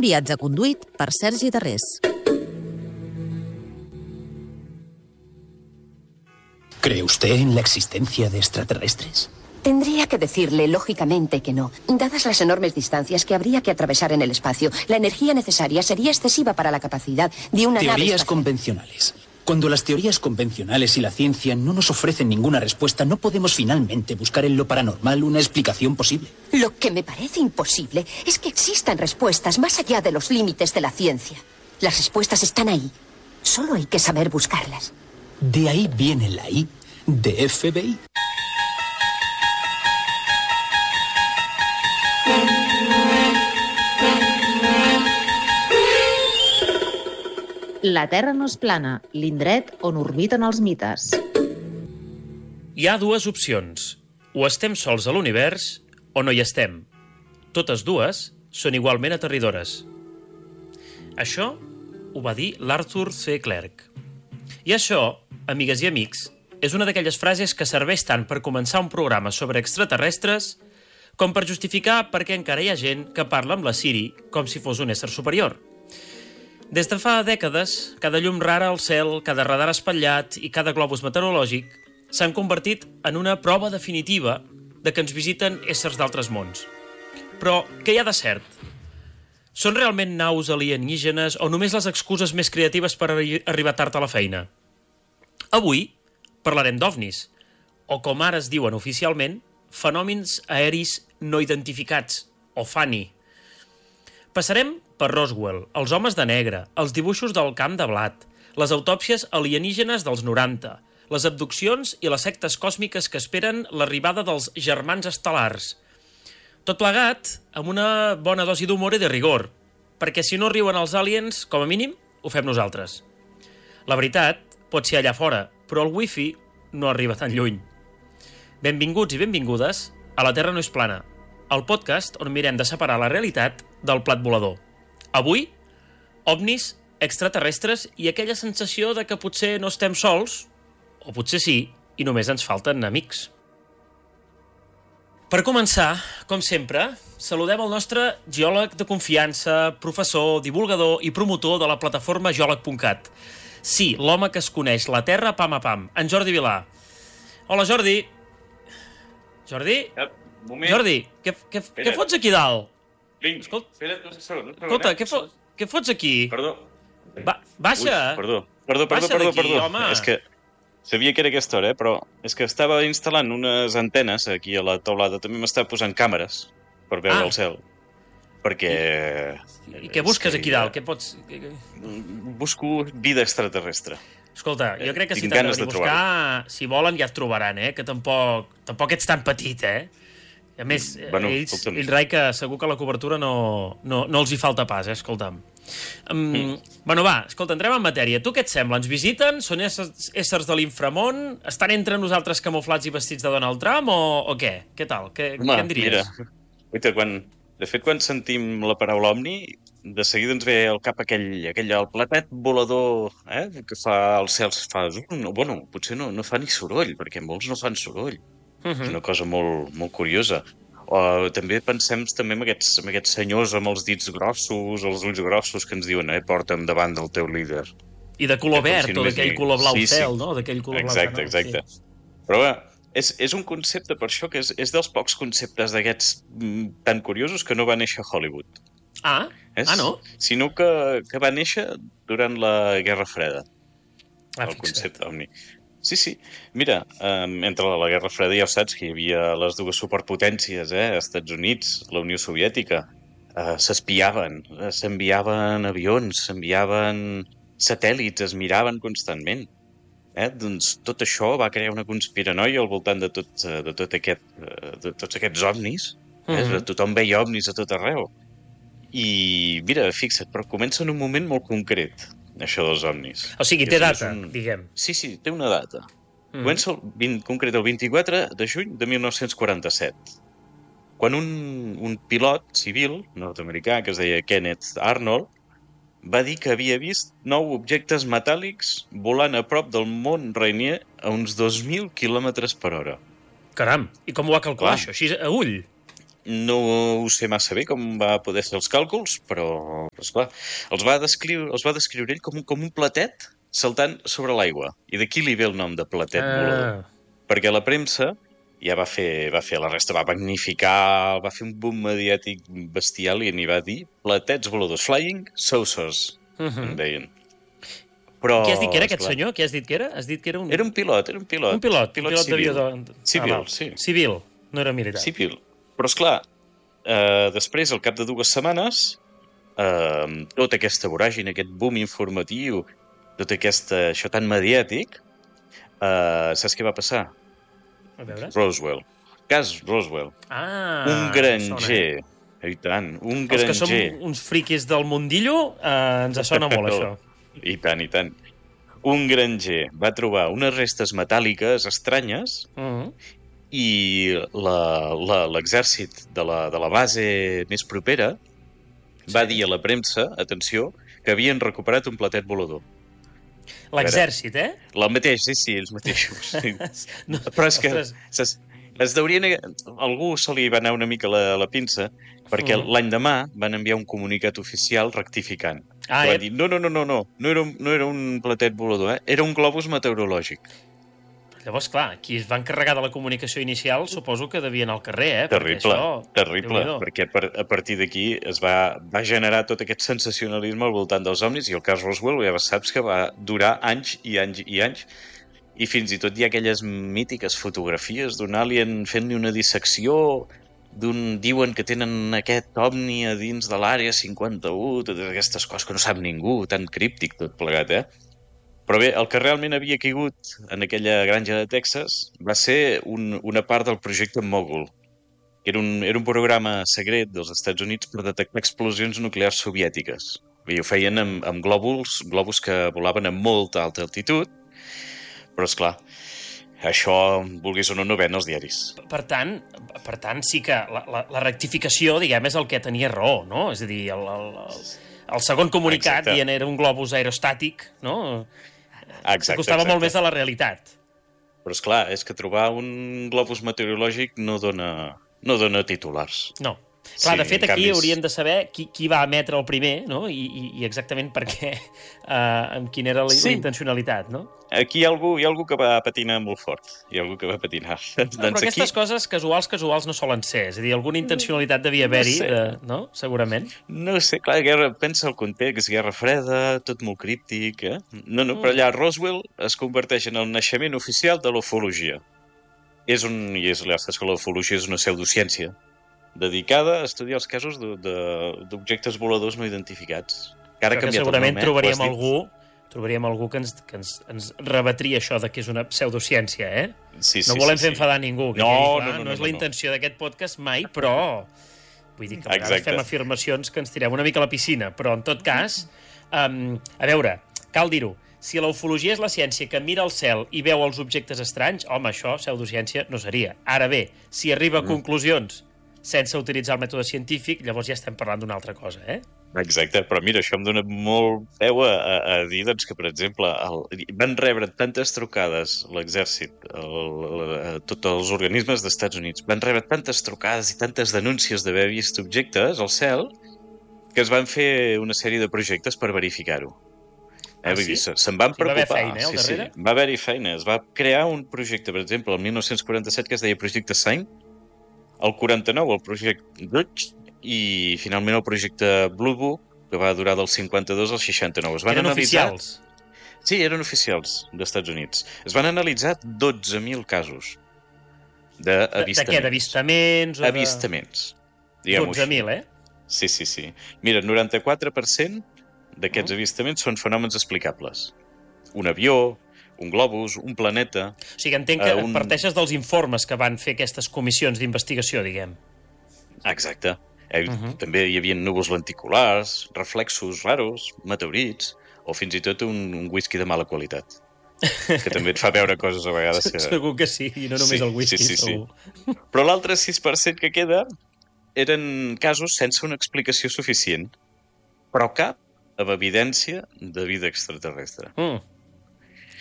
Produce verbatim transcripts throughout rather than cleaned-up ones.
Un viatge conduït per Sergi Tarrés. ¿Cree usted en la existencia de extraterrestres? Tendría que decirle, lógicamente, que no. Dadas las enormes distancias que habría que atravesar en el espacio, la energía necesaria sería excesiva para la capacidad de una nave Teorías espacial. convencionales. Cuando las teorías convencionales y la ciencia no nos ofrecen ninguna respuesta, no podemos finalmente buscar en lo paranormal una explicación posible. Lo que me parece imposible es que existan respuestas más allá de los límites de la ciencia. Las respuestas están ahí. Solo hay que saber buscarlas. De ahí viene la I de F B I. La Terra no és plana, l'indret on orbiten els mites. Hi ha dues opcions. O estem sols a l'univers o no hi estem. Totes dues són igualment aterridores. Això ho va dir l'Arthur C. Clarke. I això, amigues i amics, és una d'aquelles frases que serveix tant per començar un programa sobre extraterrestres com per justificar per què encara hi ha gent que parla amb la Siri com si fos un ésser superior. Des de fa dècades, cada llum rara al cel, cada radar espatllat i cada globus meteorològic s'han convertit en una prova definitiva de que ens visiten éssers d'altres mons. Però què hi ha de cert? Són realment naus alienígenes o només les excuses més creatives per arri- arribar tard a la feina? Avui parlarem d'ovnis, o com ara es diuen oficialment, fenòmens aeris no identificats, o FANI. Passarem per Roswell, els homes de negre, els dibuixos del camp de blat, les autòpsies alienígenes dels noranta, les abduccions i les sectes còsmiques que esperen l'arribada dels germans estel·lars. Tot plegat amb una bona dosi d'humor i de rigor, perquè si no riuen els aliens, com a mínim, ho fem nosaltres. La veritat pot ser allà fora, però el wifi no arriba tan lluny. Benvinguts i benvingudes a La Terra no és plana, el podcast on mirem de separar la realitat del plat volador. Avui, ovnis, extraterrestres i aquella sensació de que potser no estem sols, o potser sí, i només ens falten amics. Per començar, com sempre, saludem el nostre geòleg de confiança, professor, divulgador i promotor de la plataforma geòleg punt cat. Sí, l'home que es coneix la Terra pam a pam, en Jordi Vilà. Hola, Jordi. Jordi? Moment. Jordi, què, què, què fots aquí dalt? Vinc, Escolta, espera't un segon. Un segon escolta, eh? què, fo què fots aquí? Perdó. Ba baixa. Ui, perdó, perdó, perdó, Baixa perdó, d'aquí, perdó. home. És que sabia que era aquesta hora, eh? Però és que estava instal·lant unes antenes aquí a la teulada. També m'estava posant càmeres per veure Ah. el cel. Perquè... I què busques aquí dalt? Què pots... Busco vida extraterrestre. Escolta, jo crec que si Tinc t'han de ganes de buscar, si volen ja et trobaran, eh? Que tampoc, tampoc ets tan petit, eh? A més, Bueno, ells, escolta'm. ells, Rai, que segur que la cobertura no, no, no els hi falta pas, eh? Escolta'm. Um, mm. Bueno, va, escolta, entrem en matèria. Tu què et sembla? Ens visiten? Són éssers, éssers de l'inframón? Estan entre nosaltres camuflats i vestits de Donald Trump o, o què? Què tal? Què, Home, què en diries? mira, uita, quan, de fet, quan sentim la paraula omni, de seguida ens ve al cap aquell, aquell el platet volador eh, que fa els cels, fa... No, bueno, potser no, no fa ni soroll, perquè molts no fan soroll. Uh És -huh. una cosa molt, molt curiosa. O també pensem també en aquests, en aquests senyors amb els dits grossos, els ulls grossos, que ens diuen, eh, porta'm davant del teu líder. I de color Que com verd si o només d'aquell hi- color blau sí, sí. cel, no? D'aquell color Exacte, blau exacte. Sí. Però bé, és, és un concepte per això que és, és dels pocs conceptes d'aquests mm, tan curiosos que no va néixer a Hollywood. Ah? És, Ah, no? Sinó que, que va néixer durant la Guerra Freda, Ah, el fixa't. concepte omni. Sí, sí. Mira, um, entre la Guerra Freda ja ho saps que hi havia les dues superpotències, eh? Estats Units, la Unió Soviètica, uh, s'espiaven, uh, s'enviaven avions, s'enviaven satèl·lits, es miraven constantment. Eh? Doncs tot això va crear una conspiranoia al voltant de tot, uh, de tot aquest, uh, de tots aquests ovnis. Eh? Mhm. Tothom veia ovnis a tot arreu. I, mira, fixa't, però comença en un moment molt concret, això dels ovnis. O sigui, Que té és data, un- diguem. Sí, sí, té una data. Mm. Comença el vint, concret el vint-i-quatre de juny de mil nou-cents quaranta-set, quan un, un pilot civil nord-americà que es deia Kenneth Arnold va dir que havia vist nou objectes metàl·lics volant a prop del mont Rainier a uns dos mil quilòmetres per hora. Caram, i com ho va calcular, Clar. això? Així a ull? no ho sé massa bé com va poder fer els càlculs, però, esclar, els va descriure, els va descriure ell com un, com un platet saltant sobre l'aigua. I d'aquí li ve el nom de platet ah. volador. Perquè la premsa ja va fer, va fer la resta, va magnificar, va fer un boom mediàtic bestial i n'hi va dir platets voladors, flying saucers, uh -huh. en deien. Però, Què has dit que era aquest esclar, senyor? Què has dit que era? Has dit que era un... Era un pilot, era un pilot. Un pilot, pilot, pilot civil. d'avió. De... Civil, ah, sí. Civil, no era militar. Civil. Però, esclar, eh, després, al cap de dues setmanes, eh, tota aquesta voràgina, aquest boom informatiu, tot aquest, això tan mediàtic, eh, saps què va passar? A veure. Roswell. Cas Roswell. Ah, un granger. I tant, un granger. Els que som uns friquis del mundillo, eh, ens sona molt, això. I tant, i tant. Un granger va trobar unes restes metàl·liques estranyes uh -huh. i l'exèrcit de, la, de la base més propera sí. va dir a la premsa, atenció, que havien recuperat un platet volador. L'exèrcit, eh? El mateix, sí, sí, els mateixos. Sí. no, Però és que es, es deurien... Algú se li va anar una mica la, la pinça, perquè mm. l'any demà van enviar un comunicat oficial rectificant. Ah, va eh? dir, no, no, no, no, no, no era, un, no era un platet volador, eh? Era un globus meteorològic. Llavors, clar, qui es va encarregar de la comunicació inicial suposo que devia anar al carrer, eh? Terrible, perquè això, terrible, perquè per, a partir d'aquí es va, va generar tot aquest sensacionalisme al voltant dels ovnis i el cas Roswell ja saps que va durar anys i anys i anys i fins i tot hi ha aquelles mítiques fotografies d'un alien fent-li una dissecció d'un... diuen que tenen aquest ovni a dins de l'àrea cinquanta-u, totes aquestes coses que no sap ningú, tan críptic tot plegat, eh? Però bé, el que realment havia caigut en aquella granja de Texas va ser un, una part del projecte Mogul, que era un, era un programa secret dels Estats Units per detectar explosions nuclears soviètiques. I ho feien amb, amb glòbuls, globus que volaven a molta alta altitud, però, esclar, això, vulguis o no, no ven als diaris. Per tant, per tant sí que la, la, la rectificació, diguem, és el que tenia raó, no? És a dir, el, el, el segon comunicat dient era un globus aerostàtic, no? S'acostava molt més a la realitat. Però, esclar, és que trobar un globus meteorològic no dona, no dona titulars. No. Clar, sí, de fet, aquí canvis... hauríem de saber qui, qui va emetre el primer, no? I, i, i exactament per què, uh, amb quina era la, sí. la intencionalitat, no? Aquí hi ha, algú, hi ha algú que va patinar molt fort. Hi ha algú que va patinar. No, doncs però aquestes aquí... coses casuals, casuals no solen ser. És a dir, alguna intencionalitat devia haver-hi, no, sé. no? Segurament. No sé, clar, guerra, pensa el context, Guerra Freda, tot molt críptic, eh? No, no, mm. però allà Roswell es converteix en el naixement oficial de l'ufologia. És un... I és, és que l'ufologia és una pseudociència dedicada a estudiar els casos d'objectes voladors no identificats. Que ara que segurament nom, eh? trobaríem algú trobaríem algú que ens, que ens, ens rebatria això de que és una pseudociència, eh? Sí, sí, no volem sí, fer sí. enfadar ningú. Que no, aquí, clar, clar, no, no, no, no és no, la intenció no. d'aquest podcast mai, però vull dir que a vegades fem afirmacions que ens tirem una mica a la piscina. Però, en tot cas, um, a veure, cal dir-ho, si la ufologia és la ciència que mira al cel i veu els objectes estranys, home, això, pseudociència, no seria. Ara bé, si arriba a conclusions sense utilitzar el mètode científic, llavors ja estem parlant d'una altra cosa, eh? Exacte, però mira, això em dona molt peu a, a, a dir doncs, que, per exemple, el, van rebre tantes trucades l'exèrcit, tots els organismes dels Estats Units, van rebre tantes trucades i tantes denúncies d'haver vist objectes al cel que es van fer una sèrie de projectes per verificar-ho. Eh, ah, sí? Se'n van preocupar. Va haver feina, eh, al sí, darrere? Sí, va haver-hi feina. Es va crear un projecte, per exemple, el mil nou-cents quaranta-set, que es deia Projecte Sign, el quaranta-nou el projecte Dutch i finalment el projecte Blue Book, que va durar del cinquanta-dos al seixanta-nou. Es van eren analitzar... oficials? Sí, eren oficials dels Estats Units. Es van analitzar dotze mil casos d'avistaments. De, de què? D'avistaments? De... Avistaments. dotze mil, eh? Sí, sí, sí. Mira, el noranta-quatre per cent d'aquests uh. avistaments són fenòmens explicables. Un avió, un globus, un planeta... O sigui, entenc que uh, un... parteixes dels informes que van fer aquestes comissions d'investigació, diguem. Exacte. Uh -huh. També hi havia núvols lenticulars, reflexos raros, meteorits, o fins i tot un, un whisky de mala qualitat, que també et fa veure coses a vegades que... Segur que sí, i no només sí, el whisky, sí, sí, segur. Sí. Però l'altre sis per cent que queda eren casos sense una explicació suficient, però cap amb evidència de vida extraterrestre. Mm.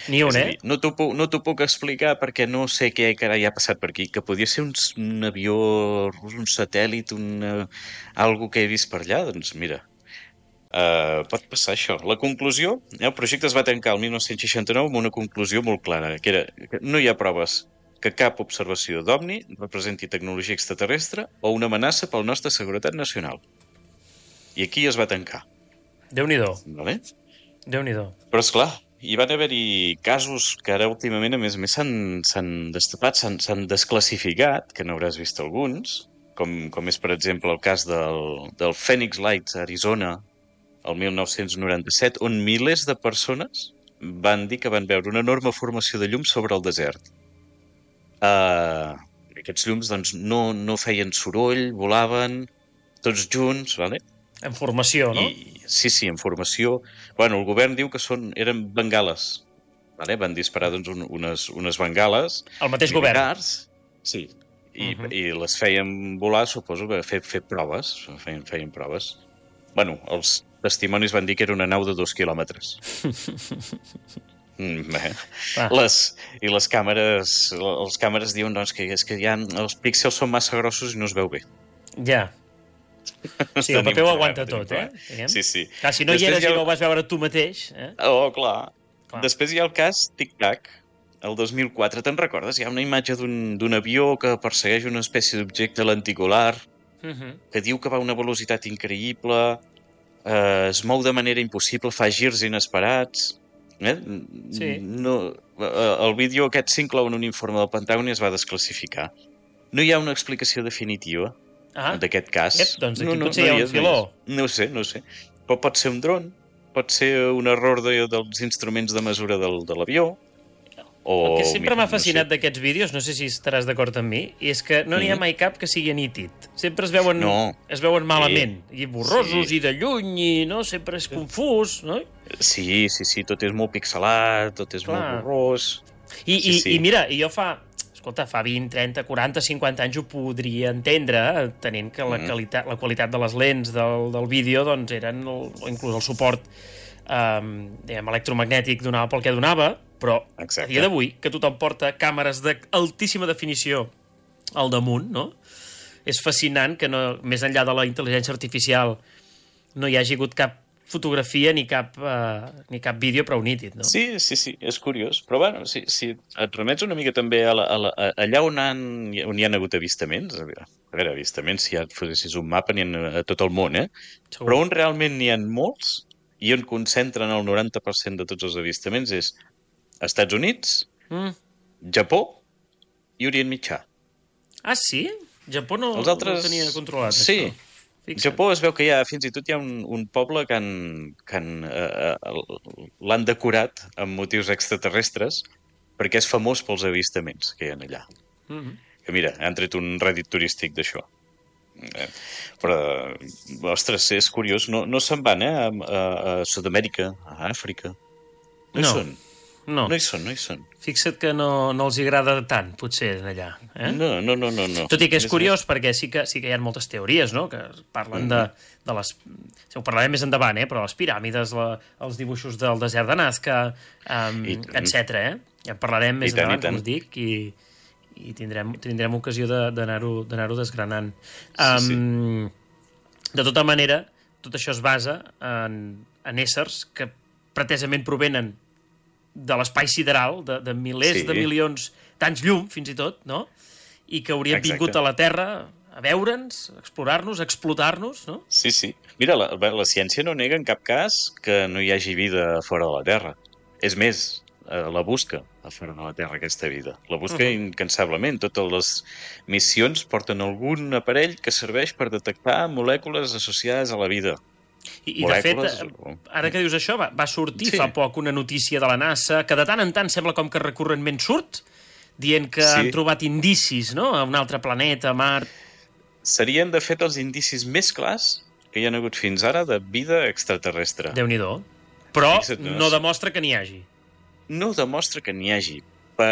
Ni un, és a eh? dir, no t'ho puc, no t'ho puc explicar perquè no sé què carai ha passat per aquí, que podia ser un, un avió, un satèl·lit, un, algo que he vist per allà, doncs mira, uh, pot passar això. La conclusió, el projecte es va tancar el dinou seixanta-nou amb una conclusió molt clara, que era que no hi ha proves que cap observació d'OVNI representi tecnologia extraterrestre o una amenaça pel nostra seguretat nacional. I aquí es va tancar. Déu-n'hi-do. Vale? Déu-n'hi-do. Però, esclar, hi van haver-hi casos que ara últimament, a més a més, s'han destapat, s'han desclassificat, que n'hauràs vist alguns, com, com és, per exemple, el cas del, del Phoenix Lights a Arizona, el mil nou-cents noranta-set, on milers de persones van dir que van veure una enorme formació de llum sobre el desert. Uh, aquests llums doncs, no, no feien soroll, volaven tots junts, vale? En formació, no? I, sí, sí, en formació. Bueno, el govern diu que són, eren bengales. Vale? Van disparar doncs, un, unes, unes bengales. El mateix militars, govern. Sí, i, Uh-huh. i les feien volar, suposo, per fer, fer proves. Feien, feien proves. Bueno, els testimonis van dir que era una nau de dos quilòmetres. Mm, bé. Ah. Les, I les càmeres, les càmeres diuen doncs, que, és que ja els píxels són massa grossos i no es veu bé. Ja. Sí, el Tenim paper ho problema, aguanta tenim tot, eh? problema. Diguem. Sí, sí. Clar, si no hi Després eres hi ha i el- no ho vas veure tu mateix, eh? Oh, clar. Clar. Després hi ha el cas Tic Tac, el dos mil quatre, te'n recordes? Hi ha una imatge d'un avió que persegueix una espècie d'objecte lenticular, Uh -huh. que diu que va a una velocitat increïble, eh, es mou de manera impossible, fa girs inesperats. Eh? Sí. No, eh, el vídeo aquest s'inclou en un informe del Pentàgon i es va desclassificar. No hi ha una explicació definitiva Ah, d'aquest cas. ep, doncs aquí potser hi ha un és, no filó. és. No ho sé, no ho sé. Però pot ser un dron, pot ser un error de, dels instruments de mesura del, de l'avió, o... El que sempre m'ha no sé. fascinat d'aquests vídeos, no sé si estaràs d'acord amb mi, i és que no n'hi ha Mhm. mai cap que sigui nítid. Sempre es veuen, No. es veuen malament, i borrosos, Sí. i de lluny, i no, sempre és confús, no? Sí, sí, sí, tot és molt pixelat, tot és Clar. molt borrós. I, Sí, i, sí. i mira, i jo fa, escolta, fa vint, trenta, quaranta, cinquanta anys ho podria entendre, tenint que la, Mhm. qualitat, la qualitat de les lents del, del vídeo doncs eren, el, o inclús el suport um, diguem, electromagnètic donava pel que donava, però Exacte. a dia d'avui, que tothom porta càmeres d'altíssima definició al damunt, no? És fascinant que no, més enllà de la intel·ligència artificial no hi hagi hagut cap fotografia ni cap, uh, ni cap vídeo prou nítid, no? Sí, sí, sí, és curiós. Però, bueno, si, si et remets una mica també a la, a la, a, allà on, han, on hi ha hagut avistaments, a veure, a veure avistaments, si ja et posessis un mapa, n'hi ha a tot el món, eh? Segur. Però on realment n'hi ha molts i on concentren el noranta per cent de tots els avistaments és Estats Units, Mm. Japó i Orient Mitjà. Ah, sí? Japó no, Els altres... no ho tenia controlat, Sí. això. Fixa't. Japó es veu que hi ha, fins i tot hi ha un, un poble que, han, que han, eh, eh, l'han decorat amb motius extraterrestres perquè és famós pels avistaments que hi ha allà. Mhm. Que mira, han tret un rèdit turístic d'això. Eh, però, ostres, és curiós, no, no se'n van, eh, a, a, a Sud-amèrica, a Àfrica. No hi No. són. No, No hi són, no hi són. fixa't que no, no els agrada tant, potser, allà. Eh? No, no, no, no, no. Tot i que és Més- curiós, perquè sí que, sí que hi ha moltes teories, no?, que parlen de, de les... Ho parlarem més endavant, eh?, però les piràmides, la, els dibuixos del desert de Nazca, um, I tant. etcètera. Eh? Ja en parlarem més I tant, i endavant, com tant. us dic, i, i tindrem, tindrem ocasió de- d'anar-ho d'anar-ho desgranant. Sí, sí. Um, De tota manera, tot això es basa en, en éssers que pretesament provenen de l'espai sideral, de, de milers Sí. de milions d'anys llum, fins i tot, no? I que haurien Exacte. vingut a la Terra a veure'ns, a explorar-nos, a explotar-nos, no? Sí, sí. Mira, la, la ciència no nega en cap cas que no hi hagi vida fora de la Terra. És més, eh, la busca a fora de la Terra, aquesta vida. La busca Mhm. incansablement. Totes les missions porten algun aparell que serveix per detectar molècules associades a la vida. I, i de fet, Molècules, eh, o- ara que dius això, va, va sortir Sí. fa poc una notícia de la NASA que de tant en tant sembla com que recurrentment surt, dient que Sí. han trobat indicis, no?, a un altre planeta, a Mart. Serien, de fet, els indicis més clars que hi ha hagut fins ara de vida extraterrestre. Déu-n'hi-do. Però Fixa't, no? no demostra que n'hi hagi. No demostra que n'hi hagi,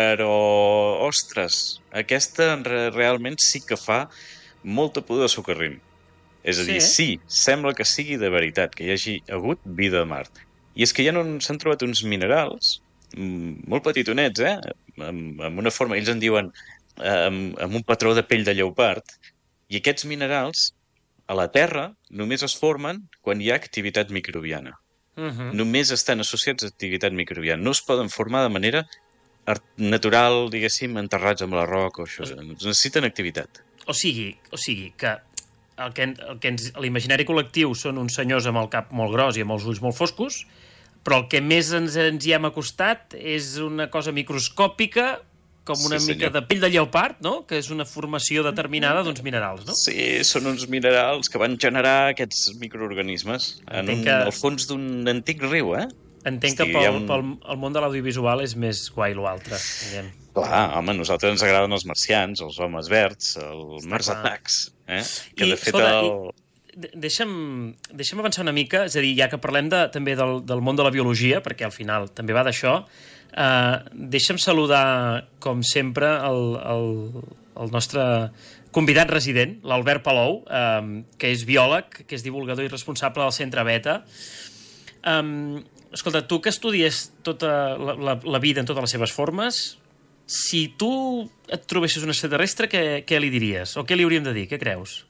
però, ostres, aquesta re realment sí que fa molta pudor de socarrim. És a Sí, dir, eh? sí, sembla que sigui de veritat, que hi hagi hagut vida a Mart. I és que ja no s'han trobat uns minerals molt petitonets, eh? Amb, amb una forma, ells en diuen eh, amb, amb un patró de pell de lleopard, i aquests minerals a la Terra només es formen quan hi ha activitat microbiana. Uh-huh. Només estan associats a activitat microbiana. No es poden formar de manera natural, diguéssim, enterrats amb la roca o això. Necessiten activitat. O sigui, o sigui que el que, el que ens, l'imaginari col·lectiu són uns senyors amb el cap molt gros i amb els ulls molt foscos, però el que més ens, ens hi hem acostat és una cosa microscòpica, com una sí, mica de pell de lleopard, no? Que és una formació determinada d'uns minerals, no? Sí, són uns minerals que van generar aquests microorganismes en un, que... al fons d'un antic riu, eh? Entenc Hosti, que pel, un... pel el món de l'audiovisual és més guai l'altre. Clar, home, a nosaltres ens agraden els marcians, els homes verds, els Mars Attacks, eh? Que I, de fet escolta, el... i, deixa'm, deixa'm avançar una mica, és a dir, ja que parlem de, també del, del món de la biologia, perquè al final també va d'això, Uh, deixa'm saludar, com sempre, el, el, el nostre convidat resident, l'Albert Palou, um, que és biòleg, que és divulgador i responsable del Centre Beta. Um, escolta, tu que estudies tota la, la, la vida en totes les seves formes, si tu et trobessis un extraterrestre, què, què li diries? O què li hauríem de dir? Què creus?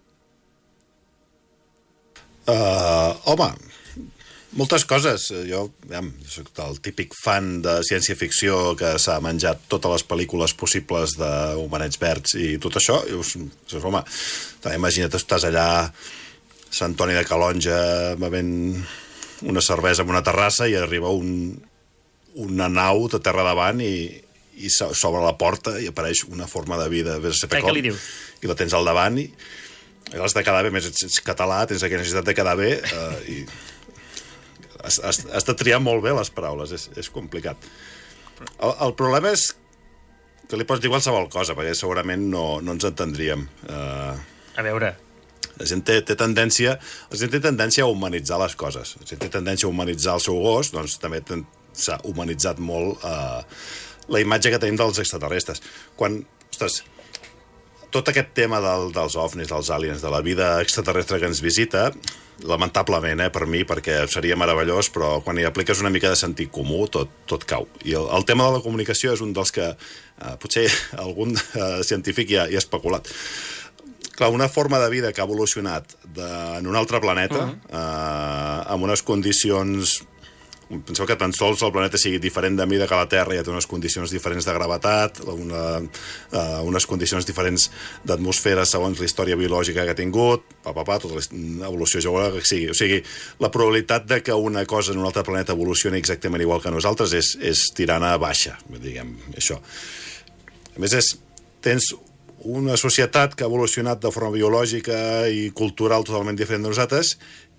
Uh, home... Moltes coses. Jo, ja, soc el típic fan de ciència-ficció que s'ha menjat totes les pel·lícules possibles d'Homenets Verds i tot això. I us, dius, home, imagina't, estàs allà a Sant Antoni de Calonja bevent una cervesa en una terrassa i arriba un, una nau de terra davant i, i s'obre la porta i apareix una forma de vida. Què, què li dius? I la tens al davant i, i l'has de quedar bé. Més ets català, tens aquella necessitat de quedar bé eh, i... Has, has, has de triar molt bé les paraules, és, és complicat. El, el problema és que li pots dir qualsevol cosa, perquè segurament no, no ens entendríem. Uh, a veure... La gent té, té tendència la gent té tendència a humanitzar les coses. La gent té tendència a humanitzar el seu gos, doncs també s'ha humanitzat molt uh, la imatge que tenim dels extraterrestres. Quan, ostres, tot aquest tema del, dels ovnis, dels aliens, de la vida extraterrestre que ens visita, lamentablement, eh, per mi, perquè seria meravellós, però quan hi apliques una mica de sentit comú, tot, tot cau. I el, el tema de la comunicació és un dels que eh, potser algun eh, científic ja hi ha especulat. Clar, una forma de vida que ha evolucionat de, en un altre planeta, uh-huh. eh, amb unes condicions... Penseu que tan sols el planeta sigui diferent de mida que la Terra, ja té unes condicions diferents de gravetat, una, uh, unes condicions diferents d'atmosfera segons la història biològica que ha tingut, pa, pa, pa, tota l'evolució geològica que sigui. O sigui, la probabilitat de que una cosa en un altre planeta evolucioni exactament igual que nosaltres és, és tirant a baixa, diguem, això. A més, és, tens una societat que ha evolucionat de forma biològica i cultural totalment diferent de nosaltres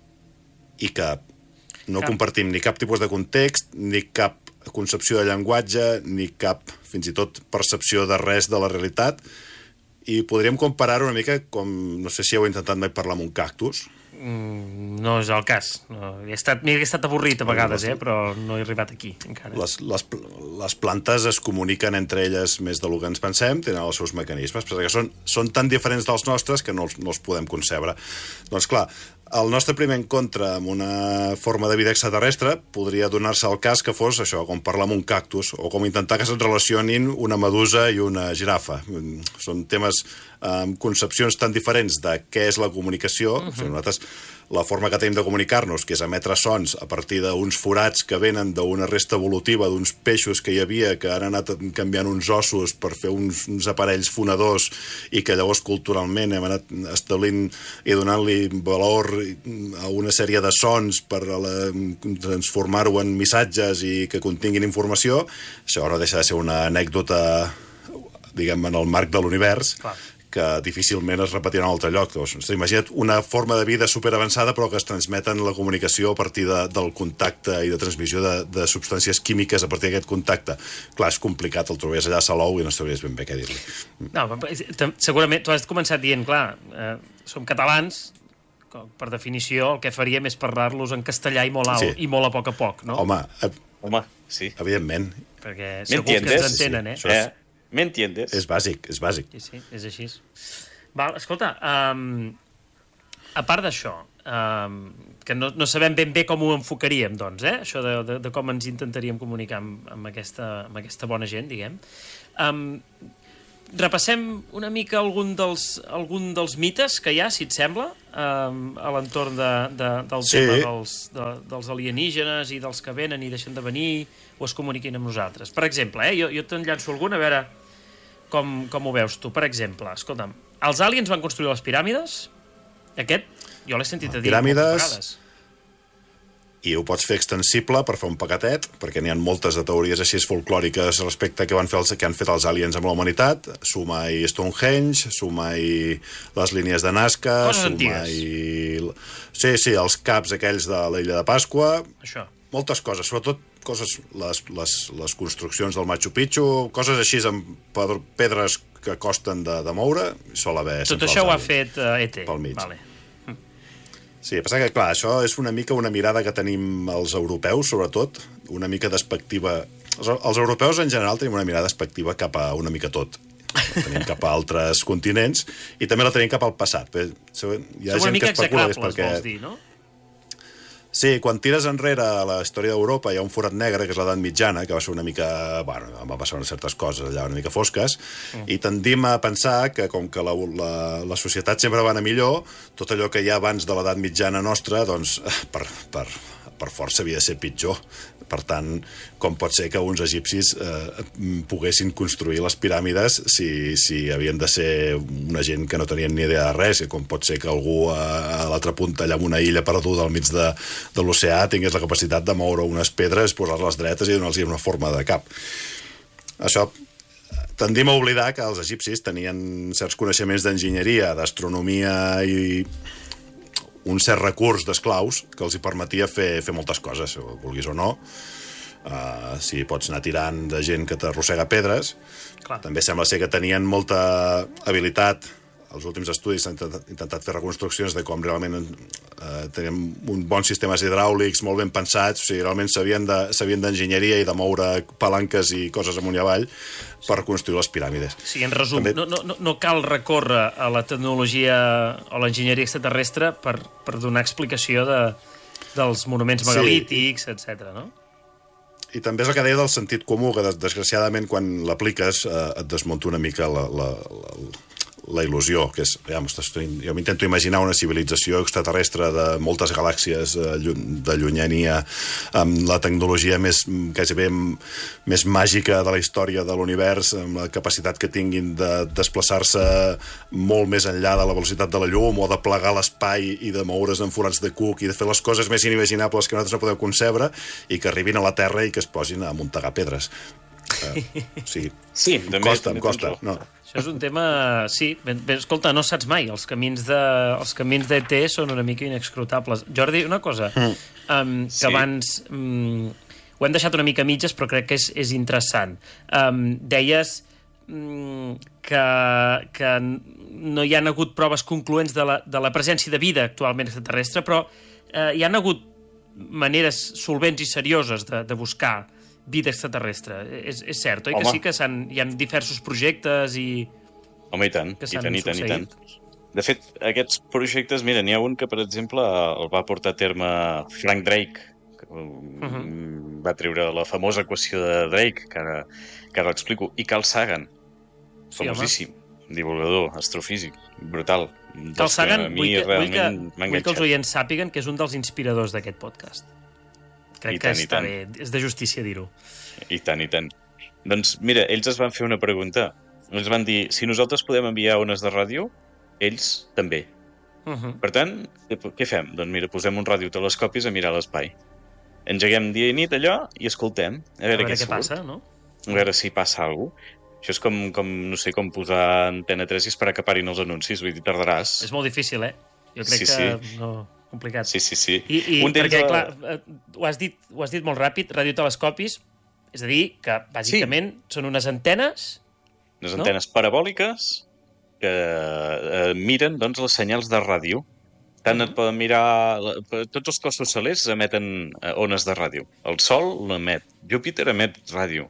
i que no cap. compartim ni cap tipus de context, ni cap concepció de llenguatge, ni cap, fins i tot, percepció de res de la realitat. I podríem comparar-ho una mica com... No sé si heu intentat mai parlar amb un cactus. Mm, no és el cas. No, he estat, m'he estat avorrit a vegades, eh, però no he arribat aquí, encara. Les, les, les plantes es comuniquen entre elles més del que ens pensem, tenen els seus mecanismes, perquè són, són tan diferents dels nostres que no els, no els podem concebre. Doncs clar, el nostre primer encontre amb una forma de vida extraterrestre podria donar-se el cas que fos això, com parlar amb un cactus, o com intentar que se'n relacionin una medusa i una girafa. Són temes amb concepcions tan diferents de què és la comunicació. Uh-huh. O sigui, nosaltres, la forma que tenim de comunicar-nos, que és emetre sons a partir d'uns forats que venen d'una resta evolutiva d'uns peixos que hi havia, que han anat canviant uns ossos per fer uns, uns aparells fonadors i que llavors culturalment hem anat establint i donant-li valor a una sèrie de sons per la, transformar-ho en missatges i que continguin informació. Això no deixa de ser una anècdota, diguem, en el marc de l'univers. Clar. Que difícilment es repetirà en un altre lloc. Doncs, imagina't una forma de vida superavançada però que es transmeten la comunicació a partir de, del contacte i de transmissió de, de substàncies químiques a partir d'aquest contacte. Clar, és complicat, el trobaries allà a Salou i no sabries ben bé què dir-li. No, segurament, tu has començat dient, clar, eh, som catalans, per definició el que faríem és parlar-los en castellà i molt alt, sí. I molt a poc a poc, no? Home, eh, Home sí. Evidentment. Perquè segur que ens entenen, sí, sí. eh? eh? ¿Me entiendes? És bàsic, és bàsic. Sí, sí, és així. Val, escolta, um, a part d'això, Um, que no, no sabem ben bé com ho enfocaríem, doncs, eh? Això de, de, de com ens intentaríem comunicar amb, amb, aquesta, amb aquesta bona gent, diguem. Um, repassem una mica algun dels, algun dels mites que hi ha, si et sembla, um, a l'entorn de, de, del sí. tema dels, de, dels alienígenes i dels que venen i deixen de venir o es comuniquin amb nosaltres. Per exemple, eh? jo, jo te'n llanço algun, a veure com, com ho veus tu. Per exemple, escolta'm, els aliens van construir les piràmides? Aquest... Jo l'he sentit a dir piràmides, moltes vegades. I ho pots fer extensible per fer un paquetet, perquè n'hi ha moltes de teories així folclòriques respecte a què, van fer els, què han fet els aliens amb la humanitat. Suma-hi Stonehenge, suma-hi les línies de Nazca... Coses antigues. Sí, sí, els caps aquells de l'illa de Pasqua... Això. Moltes coses, sobretot coses, les, les, les construccions del Machu Picchu, coses així amb pedres que costen de, de moure, sol haver... Tot això ho ha fet uh, E T. Pel mig. Vale. Sí, passa que, clar, això és una mica una mirada que tenim els europeus, sobretot, una mica despectiva. Els, els europeus, en general, tenim una mirada despectiva cap a una mica tot. La tenim cap a altres continents i també la tenim cap al passat. Hi ha Som gent una mica que especula, execrables, perquè... vols dir, no? Sí, quan tires enrere a la història d'Europa hi ha un forat negre, que és l'edat mitjana, que va ser una mica... Bueno, va passar unes certes coses allà una mica fosques, mm. i tendim a pensar que, com que la, la, la societat sempre va anar millor, tot allò que hi ha abans de l'edat mitjana nostra, doncs, per, per, per força havia de ser pitjor. Per tant, com pot ser que uns egipcis eh, poguessin construir les piràmides si, si havien de ser una gent que no tenien ni idea de res, i com pot ser que algú a, a l'altra punta, allà en una illa perduda al mig de, de l'oceà, tingués la capacitat de moure unes pedres, posar-les dretes i donar-los una forma de cap. Això tendim a oblidar que els egipcis tenien certs coneixements d'enginyeria, d'astronomia i un cert recurs d'esclaus que els hi permetia fer, fer moltes coses, vulguis o no. Uh, si pots anar tirant de gent que t'arrossega pedres. Clar. També sembla ser que tenien molta habilitat. Els últims estudis s'han intentat fer reconstruccions de com realment eh, teníem un bons sistemes hidràulics molt ben pensats, o sigui, realment sabien de, sabien d'enginyeria i de moure palanques i coses amunt i avall per construir les piràmides. Sí, en resum, També... no, no, no cal recórrer a la tecnologia o l'enginyeria extraterrestre per, per donar explicació de, dels monuments megalítics, sí. etcètera, no? I també és el que deia del sentit comú, que desgraciadament quan l'apliques eh, et desmunta una mica la, la, la, la il·lusió, que és, ja, jo m'intento imaginar una civilització extraterrestre de moltes galàxies de llunyania, amb la tecnologia més, quasi més màgica de la història de l'univers, amb la capacitat que tinguin de desplaçar-se molt més enllà de la velocitat de la llum, o de plegar l'espai i de moure's en forats de cuc i de fer les coses més inimaginables que nosaltres no podem concebre, i que arribin a la Terra i que es posin a muntegar pedres. Uh, sí, sí, també costa, em costa. No. Això és un tema... Sí, ben, ben, escolta, no saps mai. Els camins de, els camins d'E T són una mica inexcrutables. Jordi, una cosa, mm. um, que sí. abans... Um, ho hem deixat una mica a mitges, però crec que és, és interessant. Um, deies um, que, que no hi ha hagut proves concloents de la, de la presència de vida actualment extraterrestre, però uh, hi ha hagut maneres solvents i serioses de, de buscar vida extraterrestre. És, és cert, oi? Home. Que sí que hi ha diversos projectes i... Home, i tant, i tant, i tant, i tant. De fet, aquests projectes, mira, n'hi ha un que, per exemple, el va portar a terme Frank Drake, que uh -huh. va treure la famosa equació de Drake, que ara, que ara l'explico, i Carl Sagan, famosíssim, sí, divulgador, astrofísic, brutal. Carl Sagan, vull que, vull, que, vull que els oients sàpiguen que és un dels inspiradors d'aquest podcast. Crec tant, que està bé, és de justícia dir-ho. I tant, i tant. Doncs mira, ells es van fer una pregunta. Ells van dir, si nosaltres podem enviar ones de ràdio, ells també. Uh -huh. Per tant, què fem? Doncs mira, posem un radiotelescopis a mirar l'espai. Engeguem dia i nit allò i escoltem. A veure, a veure què, què passa, no? A veure si passa alguna cosa. Això és com, com, no sé, com posar Antena tres i esperar que parin els anuncis. Vull dir, tardaràs. És molt difícil, eh? Jo crec sí, que sí. no... complicat. Sí, sí, sí. I, i un perquè, de... clar, ho has, dit, ho has dit molt ràpid, radiotelescopis, és a dir, que bàsicament sí. són unes antenes... Unes no? antenes parabòliques que eh, miren, doncs, les senyals de ràdio. Tant uh -huh. et poden mirar... Tots els cossos celers emeten ones de ràdio. El Sol l'emet. Júpiter emet ràdio.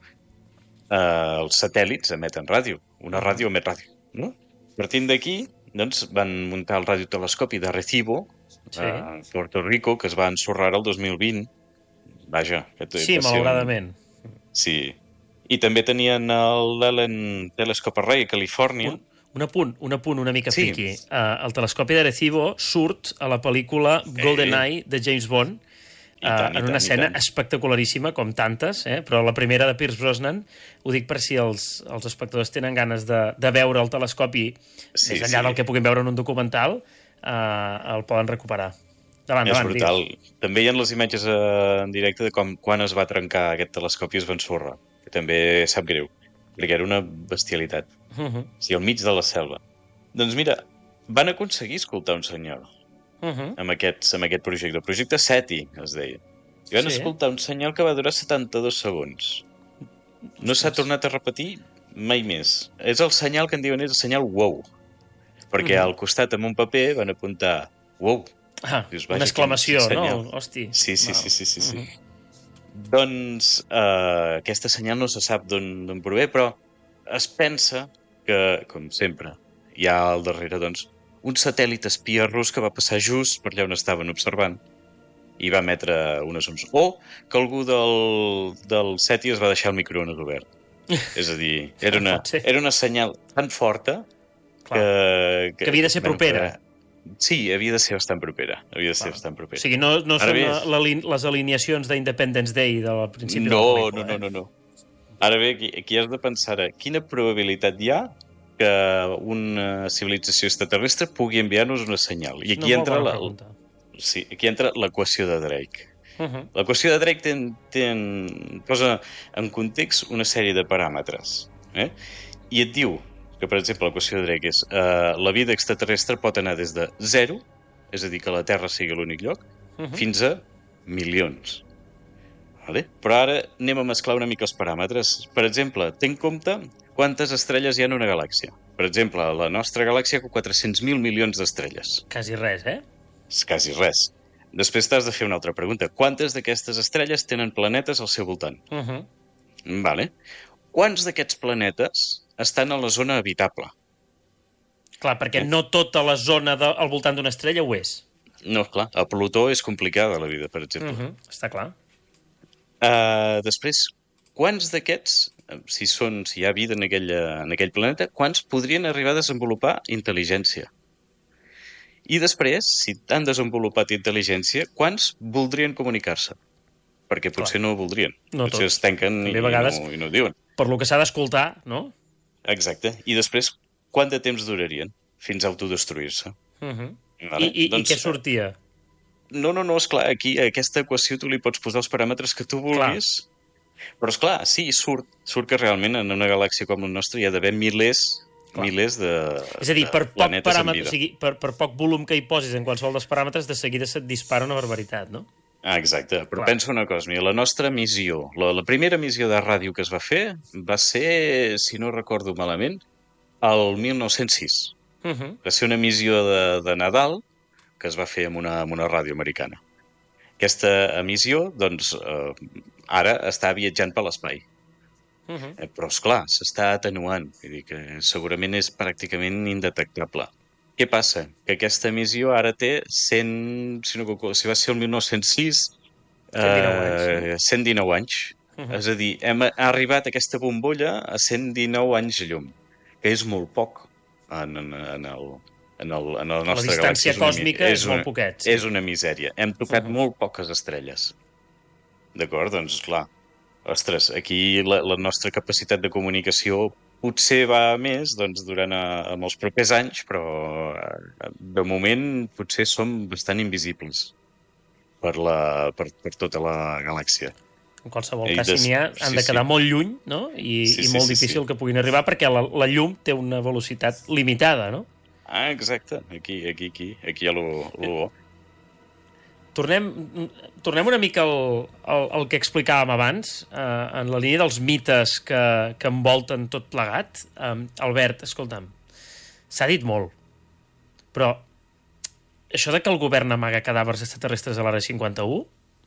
Eh, els satèl·lits emeten ràdio. Una uh -huh. ràdio emet ràdio. No? Partint d'aquí, doncs, van muntar el radiotelescopi de Arecibo, Sí. a Puerto Rico, que es va ensorrar el dos mil vint. Vaja. Que sí, malauradament. Un... Sí. I també tenien l'Ellen Telescope Array a Califòrnia. Un, un apunt, un apunt una mica sí. friqui. Uh, el telescopi d'Arecibo surt a la pel·lícula sí. GoldenEye de James Bond, uh, tant, en una tant, escena espectacularíssima, com tantes, eh? Però la primera de Pierce Brosnan, ho dic per si els, els espectadors tenen ganes de, de veure el telescopi, sí, més enllà sí. del que puguin veure en un documental, uh, el poden recuperar. Davant, és davant, brutal. Digues. També hi ha les imatges uh, en directe de com quan es va trencar aquest telescopi i es va ensorrar, que també sap greu, perquè era una bestialitat. Uh -huh. O sigui, al mig de la selva. Doncs mira, van aconseguir escoltar un senyal uh -huh. amb, aquests, amb aquest projecte. El projecte SETI, es deia. I van sí. escoltar un senyal que va durar setanta-dos segons. No s'ha tornat a repetir mai més. És el senyal que en diuen és el senyal wow. Perquè uh -huh. al costat, amb un paper, van apuntar wow. Ah, dius, una exclamació, no? Hosti. Sí, sí, sí, sí, sí, sí. Uh -huh. Doncs eh, aquesta senyal no se sap d'on prové, però es pensa que, com sempre, hi ha al darrere, doncs, un satèl·lit espia rus que va passar just per allà on estaven observant i va emetre unes ones. O que algú del, del SETI es va deixar el microones obert. És a dir, era una, era una senyal tan forta que, que... Que havia de ser propera. Que, sí, havia de ser bastant propera. Havia de ser Clar. bastant propera. O sigui, no, no són ves... la, les alineacions d'Independence Day del principi no, de la pel·lícula. No, no, no, no. Ara bé, aquí, aquí has de pensar quina probabilitat hi ha que una civilització extraterrestre pugui enviar-nos una senyal. I aquí no entra la, sí, aquí entra l'equació de Drake. Uh -huh. L'equació de Drake ten, ten, posa en context una sèrie de paràmetres. Eh? I et diu que, per exemple, l'equació de Drake és uh, la vida extraterrestre pot anar des de zero, és a dir, que la Terra sigui l'únic lloc, uh -huh. fins a milions. Vale? Però ara anem a mesclar una mica els paràmetres. Per exemple, ten en compte quantes estrelles hi ha en una galàxia. Per exemple, la nostra galàxia té quatre-cents mil milions d'estrelles. Quasi res, eh? És quasi res. Després t'has de fer una altra pregunta. Quantes d'aquestes estrelles tenen planetes al seu voltant? Uh -huh. Vale. Quants d'aquests planetes estan a la zona habitable? Clar, perquè eh? no tota la zona de, al voltant d'una estrella ho és. No, clar. A Plutó és complicada la vida, per exemple. Uh -huh. Està clar. Uh, després, quants d'aquests, si, són, si hi ha vida en aquell, en aquell planeta, quants podrien arribar a desenvolupar intel·ligència? I després, si han desenvolupat intel·ligència, quants voldrien comunicar-se? Perquè potser Clar. no ho voldrien. No potser tots. es tanquen i, vegades, no, i no ho diuen. Per lo que s'ha d'escoltar, no? Exacte. I després, quant de temps durarien fins a autodestruir-se? Uh -huh. vale? I, i, doncs, I què sortia? No, no, no, esclar, aquí a aquesta equació tu li pots posar els paràmetres que tu vulguis. Clar. Però, esclar, sí, surt, surt que realment en una galàxia com la nostra hi ha d'haver milers... Clar. milers de És a dir, per poc, paràmetre, o sigui, per, per poc volum que hi posis en qualsevol dels paràmetres, de seguida se't dispara una barbaritat, no? Ah, exacte. Però Clar. pensa una cosa, mira, la nostra missió, la, la primera missió de ràdio que es va fer va ser, si no recordo malament, el mil nou-cents sis. Uh -huh. Va ser una missió de, de Nadal que es va fer amb una, amb una ràdio americana. Aquesta emissió, doncs, eh, ara està viatjant per l'espai. Uh -huh. eh, però, esclar, s'està atenuant. Vull dir que segurament és pràcticament indetectable. Què passa? Que aquesta emissió ara té cent... Si, no, si va ser el mil nou-cents sis... Eh, cent dinou anys. Uh -huh. És a dir, hem arribat a aquesta bombolla a cent dinou anys llum, que és molt poc en, en, en, el, en, el, en la nostra galàxia. La distància còsmica és, una, és molt poquet. Sí. És una misèria. Hem tocat uh -huh. molt poques estrelles. D'acord? Doncs, clar, ostres, aquí la, la nostra capacitat de comunicació potser va més doncs, durant a, en els propers anys, però de moment potser som bastant invisibles per, la, per, per tota la galàxia. En qualsevol I cas, des... si n'hi ha, han sí, de quedar sí. molt lluny, no? I, sí, i sí, molt sí, difícil sí. que puguin arribar, perquè la, la llum té una velocitat limitada, no? Ah, exacte. Aquí, aquí, aquí. Aquí hi ha lo, lo bo. Tornem, tornem una mica al, al, al que explicàvem abans, eh, en la línia dels mites que, que envolten tot plegat. Eh, Albert, escolta'm, s'ha dit molt, però això de que el govern amaga cadàvers extraterrestres a l'Àrea cinquanta-u...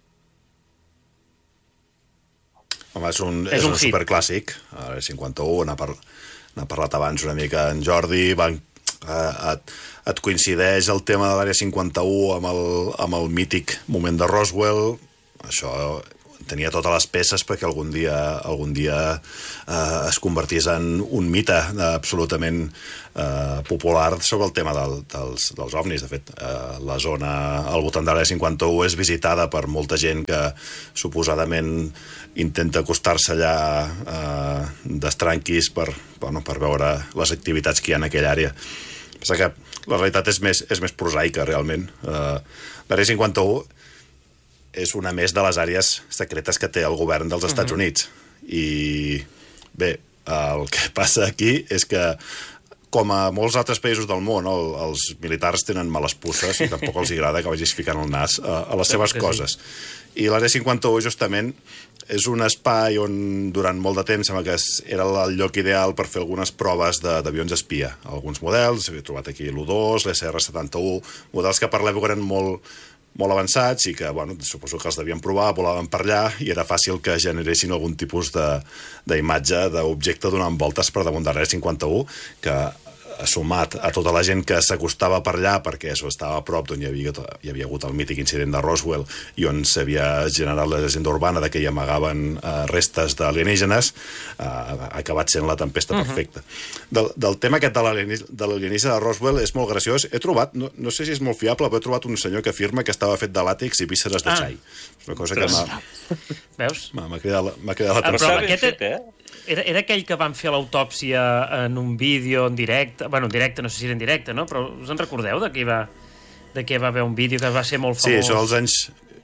Home, és un, és, és un, un superclàssic. A l'Àrea cinquanta-u, n'ha par, parlat abans una mica en Jordi, van eh, et, et coincideix el tema de l'Àrea cinquanta-u amb el, amb el mític moment de Roswell. Això tenia totes les peces perquè algun dia, algun dia eh, es convertís en un mite absolutament eh, popular sobre el tema del, dels, dels ovnis. De fet, eh, la zona al voltant de l'Àrea cinquanta-u és visitada per molta gent que suposadament intenta acostar-se allà eh, d'estranquis per, bueno, per veure les activitats que hi ha en aquella àrea. Pensa que la realitat és més, és més prosaica, realment. Eh, L'Àrea cinquanta-u és una més de les àrees secretes que té el govern dels Estats uh-huh. Units. I bé, el que passa aquí és que, com a molts altres països del món, el, els militars tenen males pusses i tampoc els agrada que vagis ficant el nas a, a les seves coses. I l'Àrea cinquanta-u, justament, és un espai on durant molt de temps sembla que era el lloc ideal per fer algunes proves d'avions espia. Alguns models, he trobat aquí l'U dos, l'S R setanta-u, models que per l'època eren molt molt avançats i que, bueno, suposo que els devien provar, volaven per allà i era fàcil que generessin algun tipus d'imatge d'objecte donant voltes per damunt de l'Àrea cinquanta-u, que sumat a tota la gent que s'acostava per allà perquè això estava a prop d'on hi havia, hi havia hagut el mític incident de Roswell i on s'havia generat la llegenda urbana de que hi amagaven eh, restes d'alienígenes, eh, ha acabat sent la tempesta perfecta. Uh-huh. Del, del tema aquest de l'alienígena de Roswell és molt graciós. He trobat, no, no sé si és molt fiable, però he trobat un senyor que afirma que estava fet de làtex i vísceres de xai. Ah. És una cosa que m'ha... Veus? M'ha cridat, cridat la atenció. Ah, aquest fet, eh? Era, era aquell que van fer l'autòpsia en un vídeo en directe, bueno, en directe, no sé si era en directe, no? Però us en recordeu de què va, de què va haver un vídeo que va ser molt famós? Sí, això als anys...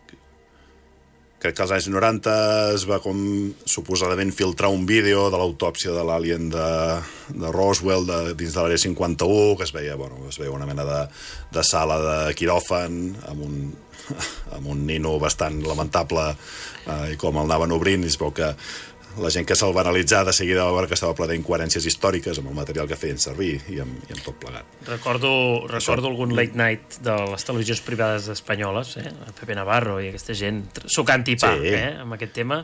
Crec que als anys noranta es va com suposadament filtrar un vídeo de l'autòpsia de l'alien de, de Roswell de, dins de l'Àrea cinquanta-u, que es veia, bueno, es veia una mena de, de sala de quiròfan amb un, amb un nino bastant lamentable eh, i com el anaven obrint, i es veu que la gent que se'l va analitzar de seguida va veure que estava ple d'incoherències històriques amb el material que feien servir i amb, i amb tot plegat. Recordo, recordo algun late night de les televisions privades espanyoles, eh? Pepe Navarro i aquesta gent sucant i pa, sí. eh? Amb aquest tema.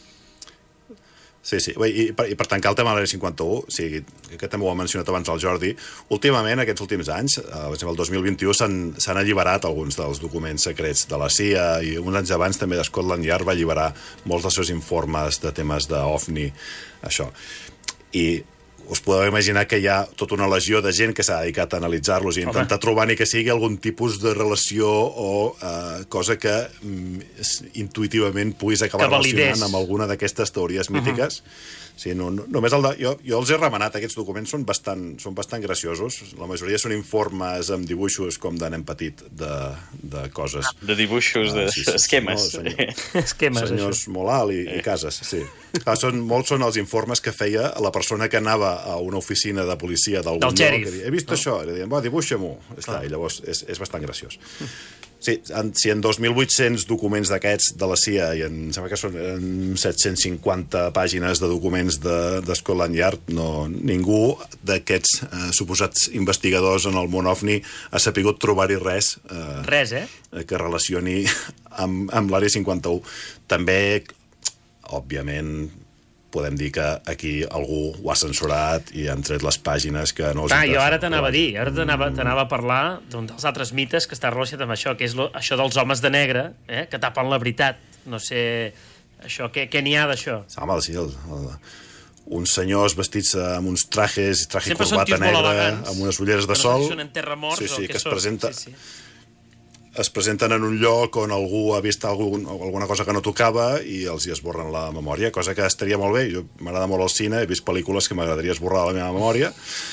Sí, sí. I per, i per tancar el tema de l'Àrea cinquanta-u, o sigui, que també ho ha mencionat abans el Jordi, últimament, aquests últims anys, el dos mil vint-i-u, s'han alliberat alguns dels documents secrets de la C I A i uns anys abans també de Scotland Yard va alliberar molts dels seus informes de temes d'OVNI, això. I us podeu imaginar que hi ha tota una legió de gent que s'ha dedicat a analitzar-los i intentar Home. trobar ni que sigui algun tipus de relació o uh, cosa que mm, intuïtivament puguis acabar relacionant amb alguna d'aquestes teories mítiques. Uh-huh. Sí, no, no, només el de, jo, jo els he remenat, aquests documents són bastant, són bastant graciosos. La majoria són informes amb dibuixos com de nen petit de, de coses. De dibuixos, de ah, sí, sí, esquemes. No, senyor, esquemes, senyors això. Molt alt i, i cases, sí. Clar, són, molts són els informes que feia la persona que anava a una oficina de policia d'algun lloc. Que dia, he vist no. això, i li deien, va, dibuixa-m'ho. I llavors és, és bastant graciós. Sí, en, si en dos mil vuit-cents documents d'aquests de la C I A i en, sembla que són en set-cents cinquanta pàgines de documents de, de Scotland Yard, no, ningú d'aquests eh, suposats investigadors en el món OVNI ha sapigut trobar-hi res, eh, res eh? que relacioni amb, amb l'Àrea cinquanta-u. També, òbviament, podem dir que aquí algú ho ha censurat i han tret les pàgines que no els ah, jo ara t'anava a dir, ara t'anava a parlar d'un dels altres mites que està relacionat amb això, que és lo, això dels homes de negre, eh, que tapen la veritat. No sé, això, què, què n'hi ha d'això? Home, sí, el, el, uns senyors vestits amb uns trajes, traje corbata negra, amb unes ulleres de sol. No sé si són enterramorts sí, sí, o què que es són. presenta... Sí, sí. es presenten en un lloc on algú ha vist algun, alguna cosa que no tocava i els hi esborren la memòria, cosa que estaria molt bé. Jo m'agrada molt el cine, he vist pel·lícules que m'agradaria esborrar la meva memòria,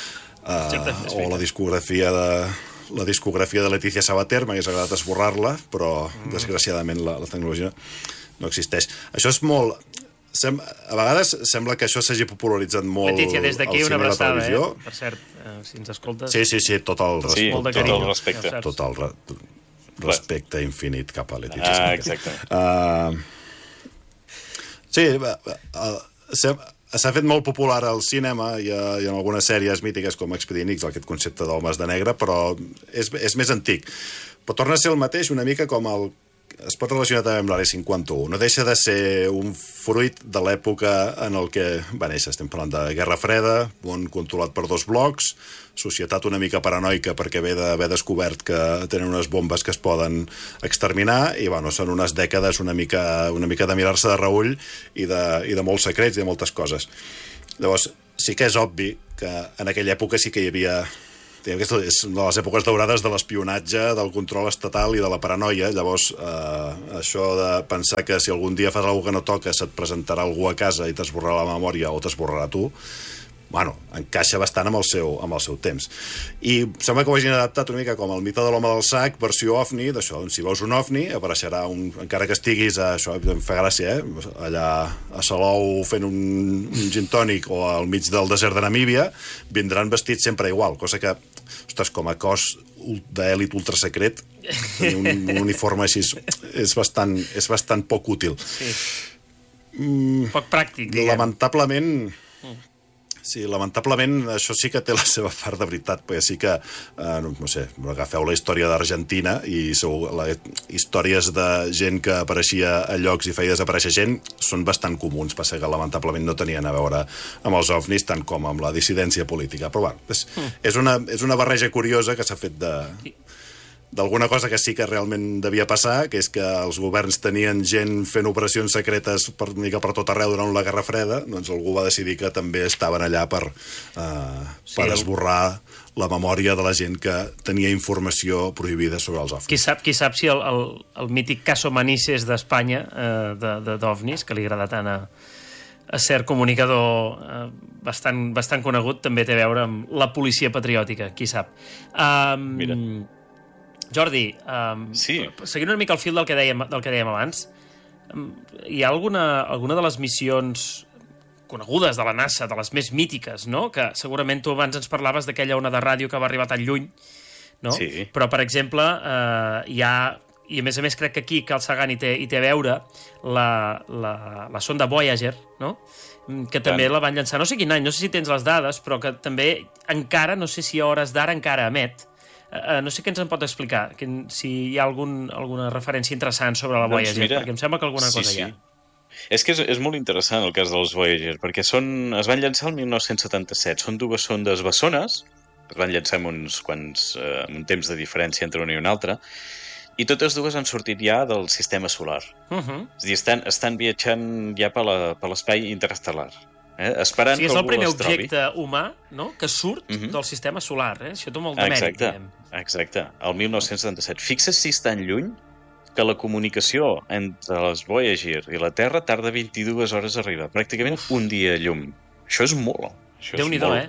uh, o la discografia de la discografia de Letícia Sabater, m'hagués agradat esborrar-la, però mm. desgraciadament la, la tecnologia no existeix. Això és molt... Sem... A vegades sembla que això s'hagi popularitzat molt Letícia, des d'aquí una abraçada, eh? Per cert, eh, si ens escoltes... Sí, sí, sí, tot el, sí, tot tot el respecte. Tot el re... respecte infinit cap a Letícia. Ah, exacte. Uh, sí, uh, s'ha fet molt popular al cinema i, uh, i en algunes sèries mítiques com Expedient X, aquest concepte d'homes de negre, però és, és més antic. Però torna a ser el mateix una mica com el es pot relacionar també amb l'Àrea cinquanta-u. No deixa de ser un fruit de l'època en el que va néixer. Estem parlant de Guerra Freda, món controlat per dos blocs, societat una mica paranoica perquè ve d'haver descobert que tenen unes bombes que es poden exterminar i, bueno, són unes dècades una mica, una mica de mirar-se de reull i de, i de molts secrets i de moltes coses. Llavors, sí que és obvi que en aquella època sí que hi havia... Aquesta és una de les èpoques daurades de l'espionatge, del control estatal i de la paranoia. Llavors, eh, això de pensar que si algun dia fas alguna cosa que no toca se't presentarà algú a casa i t'esborrarà la memòria o t'esborrarà tu, bueno, encaixa bastant amb el seu, amb el seu temps. I sembla que ho hagin adaptat una mica com el mite de l'home del sac, versió ovni, d'això, si veus un ovni, apareixerà un... Encara que estiguis a... Això em fa gràcia, eh? Allà a Salou fent un, un gin tònic o al mig del desert de Namíbia, vindran vestits sempre igual, cosa que, ostres, com a cos d'èlit ultrasecret, tenir un, un uniforme així és bastant, és bastant poc útil. Sí. Mm, poc pràctic, diguem. Lamentablement... Mm. Sí, lamentablement això sí que té la seva part de veritat, perquè sí que, eh, no, no sé, agafeu la història d'Argentina i sou, la, històries de gent que apareixia a llocs i feia desaparèixer gent són bastant comuns, passa que lamentablement no tenien a veure amb els ovnis tant com amb la dissidència política. Però bueno, és, mm. és, una, és una barreja curiosa que s'ha fet de... d'alguna cosa que sí que realment devia passar, que és que els governs tenien gent fent operacions secretes per, mica per tot arreu durant la Guerra Freda, doncs algú va decidir que també estaven allà per, uh, sí, per esborrar la memòria de la gent que tenia informació prohibida sobre els ovnis. Qui sap, qui sap si el, el, el mític Caso Manises d'Espanya, eh, de, de, d'ovnis, que li agrada tant a, a cert comunicador eh, bastant, bastant conegut, també té a veure amb la policia patriòtica, qui sap. Um, Mira. Jordi, um, sí. seguint una mica el fil del que dèiem, del que dèiem abans, um, hi ha alguna, alguna de les missions conegudes de la NASA, de les més mítiques, no? Que segurament tu abans ens parlaves d'aquella ona de ràdio que va arribar tan lluny, no? Sí. Però, per exemple, eh, hi ha, i a més a més crec que aquí Carl Sagan hi té, hi té a veure la, la, la sonda Voyager, no? Que també la van llançar, no sé quin any, no sé si tens les dades, però que també encara, no sé si a hores d'ara encara emet. Uh, no sé què ens en pot explicar, que, si hi ha algun, alguna referència interessant sobre la Voyager, doncs mira, perquè em sembla que alguna sí, cosa sí. hi ha. És que és, és molt interessant el cas dels Voyager, perquè són, es van llançar el mil nou-cents setanta-set. Són dues sondes bessones, es van llançar amb uns quants, eh, amb un temps de diferència entre una i una altra, i totes dues han sortit ja del sistema solar. Uh -huh. És a dir, estan, estan viatjant ja per l'espai interestel·lar. Eh? Esperant sí, és que el primer les trobi. objecte humà, no?, que surt uh-huh. del sistema solar. Eh? Això té molt de mèrit. Exacte, exacte. El mil nou-cents setanta-set. Fixa't si és tan lluny que la comunicació entre les Voyager i la Terra tarda vint-i-dues hores a arribar. Pràcticament Uf. un dia a llum. Això és molt. Això Déu-n'hi-do, és eh?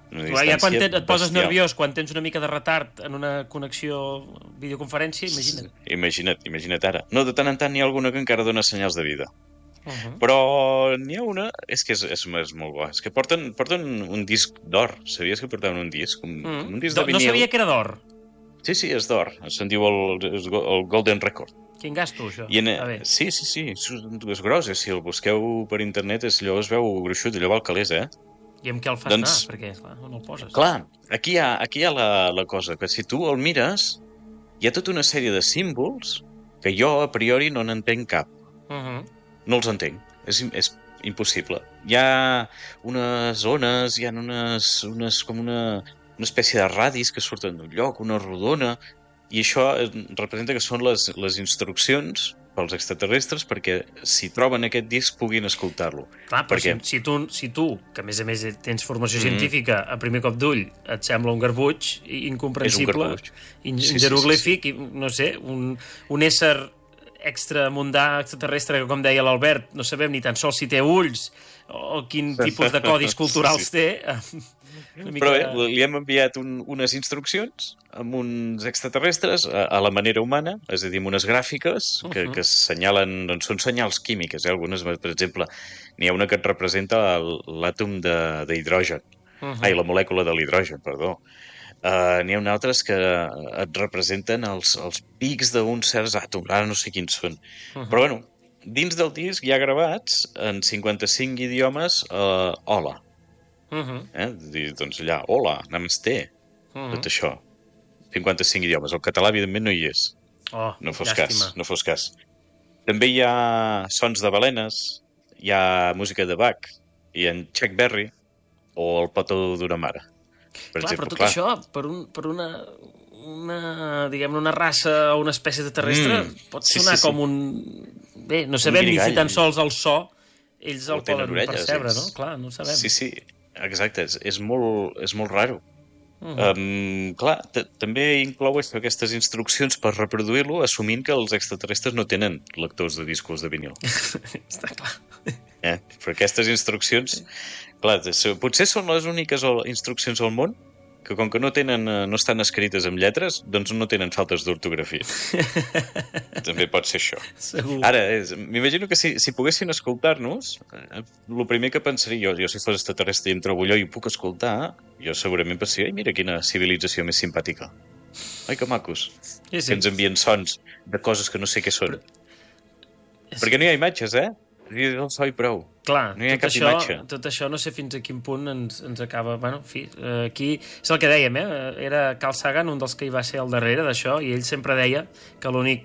Ja quan te, et poses bestial. nerviós quan tens una mica de retard en una connexió videoconferència, imagina't. Imagina't, imagina't ara. No, de tant en tant n'hi ha alguna que encara dona senyals de vida. Uh-huh. Però n'hi ha una... És que és, és, és molt bo. És que porten, porten un disc d'or. Sabies que portaven un disc? Un, uh-huh. un disc de vinil. No sabia que era d'or. Sí, sí, és d'or. Se'n diu el, el Golden Record. Quin gasto, això? I en, sí, sí, sí. És gros. Si el busqueu per internet, és, allò es veu gruixut, allò val calés, eh? I amb què el fas doncs, anar? Perquè, clar, on el poses? Clar, aquí hi ha, aquí hi ha la, la cosa, que si tu el mires, hi ha tota una sèrie de símbols que jo, a priori, no n'entenc cap. Uh-huh. No els entenc. És, és impossible. Hi ha unes zones, hi ha unes, unes com una, una espècie de radis que surten d'un lloc, una rodona, i això representa que són les, les instruccions pels extraterrestres perquè si troben aquest disc puguin escoltar-lo. Clar, però perquè... si, si, tu, si tu, que a més a més tens formació mm-hmm. científica, a primer cop d'ull et sembla un garbuig incomprensible, in, sí, jeroglífic, sí, sí, sí. I, no sé, un, un ésser extramundà, extraterrestre, que com deia l'Albert, no sabem ni tan sols si té ulls o quin tipus de codis culturals sí. té. Mica... Però eh, li hem enviat un, unes instruccions amb uns extraterrestres a, a la manera humana, és a dir, amb unes gràfiques que, uh-huh. que assenyalen, doncs són senyals químiques, eh? Algunes, per exemple, n'hi ha una que et representa l'àtom d'hidrogen, uh-huh. ai, la molècula de l'hidrogen, perdó. Uh, n'hi ha altres que et representen els, els pics d'uns certs àtoms, ara no sé quins són. Uh-huh. Però, bueno, dins del disc hi ha gravats en cinquanta-cinc idiomes uh, hola. Uh-huh. Eh? Dir, doncs allà, hola, namaste, uh-huh. tot això. cinquanta-cinc idiomes. El català, evidentment, no hi és. Oh, no fos llàstima. cas, no fos cas. També hi ha sons de balenes, hi ha música de Bach, i en Chuck Berry, o el petó d'una mare. Per clar, exemple, però tot clar. això, per, un, per una, una, diguem una raça o una espècie de terrestre, Mm, pot sí, sonar sí, sí. com un... Bé, no sabem ni si guirigall. tan sols el so ells O el tenen poden orelles, percebre, ells. no? Clar, no ho sabem. Sí, sí, exacte, és, és, molt, és molt raro. Mhm. Um, clar, també inclou això, aquestes instruccions per reproduir-lo, assumint que els extraterrestres no tenen lectors de discos de vinil. Està clar. Eh? Però aquestes instruccions, clar, potser són les úniques instruccions al món que com que no tenen, no estan escrites amb lletres, doncs no tenen faltes d'ortografia. També pot ser això. Segur. Ara, m'imagino que si, si poguessin escoltar-nos, eh, el primer que pensaria jo, jo si fos extraterrestre i em trobo allò i ho puc escoltar, jo segurament pensaria, ai, mira quina civilització més simpàtica. Ai, que macos. Sí, sí. Que ens envien sons de coses que no sé què són. És- Perquè no hi ha imatges, eh? El so i prou. Clar, No hi ha tot cap això, imatge. tot això no sé fins a quin punt ens, ens acaba... Bueno, en fi, eh, aquí és el que dèiem, eh? Era Carl Sagan, un dels que hi va ser al darrere d'això, i ell sempre deia que l'únic,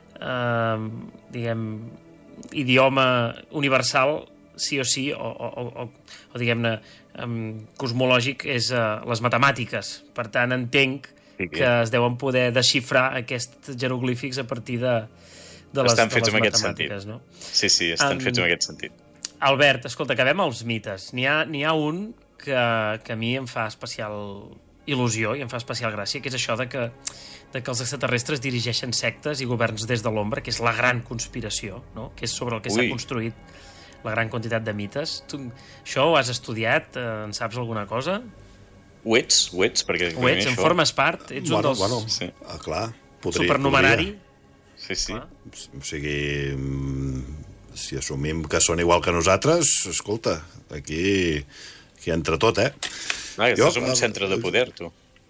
eh, diguem, idioma universal, sí o sí, o, o, o, o diguem-ne, um, cosmològic, és uh, les matemàtiques. Per tant, entenc Sí, que es deuen poder desxifrar aquests jeroglífics a partir de, de les, Estan de fets les en aquest matemàtiques, sentit. no? Sí, sí, estan Em, fets en aquest sentit. Albert, escolta, acabem els mites. N'hi ha, n'hi ha un que, que a mi em fa especial il·lusió i em fa especial gràcia, que és això de que, de que els extraterrestres dirigeixen sectes i governs des de l'ombra, que és la gran conspiració, no? Que és sobre el que s'ha Ui. construït la gran quantitat de mites. Tu això ho has estudiat? Eh, en saps alguna cosa? Ho ets, ho ets, perquè... Ho ets? En això- formes part? Ets un Bueno, dels bueno, Sí. ah, clar, podria, supernumerari? Sí, sí. Clar. podria. O sigui, mm, si assumim que són igual que nosaltres, escolta, aquí, aquí entra tot, eh? Ah, Jo, estàs en un eh, centre de poder, tu.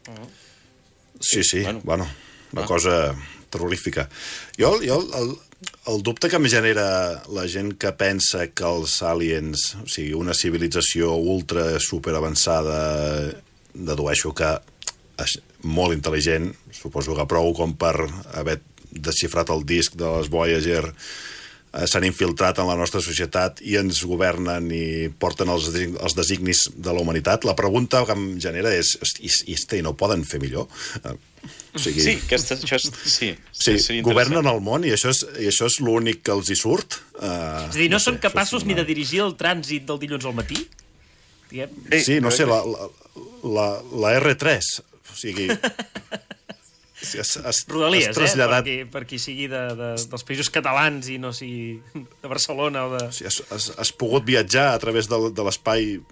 Sí, sí, Bueno. bueno, una Ah. cosa terrorífica. Jo, jo el, el dubte que em genera la gent que pensa que els aliens, o sigui, una civilització ultra superavançada, dedueixo que és molt intel·ligent, suposo que prou com per haver desxifrat el disc de les Voyager, eh, s'han infiltrat en la nostra societat i ens governen i porten els, els designis de la humanitat. La pregunta que em genera és, i, i, i no ho poden fer millor? Eh, O sigui, Sí, aquesta, això és, sí, sí, seria governen interessant. el món i això és, i això és l'únic que els hi surt. Uh, És a dir, no, són sé, capaços això és ni una- de dirigir el trànsit del dilluns al matí? Diguem. Sí, no sé, la, la, la, la R tres, o sigui... si has, has, Rodalies, has traslladat, eh? Per qui, per qui sigui de, de, dels països catalans i no sigui de Barcelona o de... o sigui, has, has, has pogut viatjar a través de, de l'espai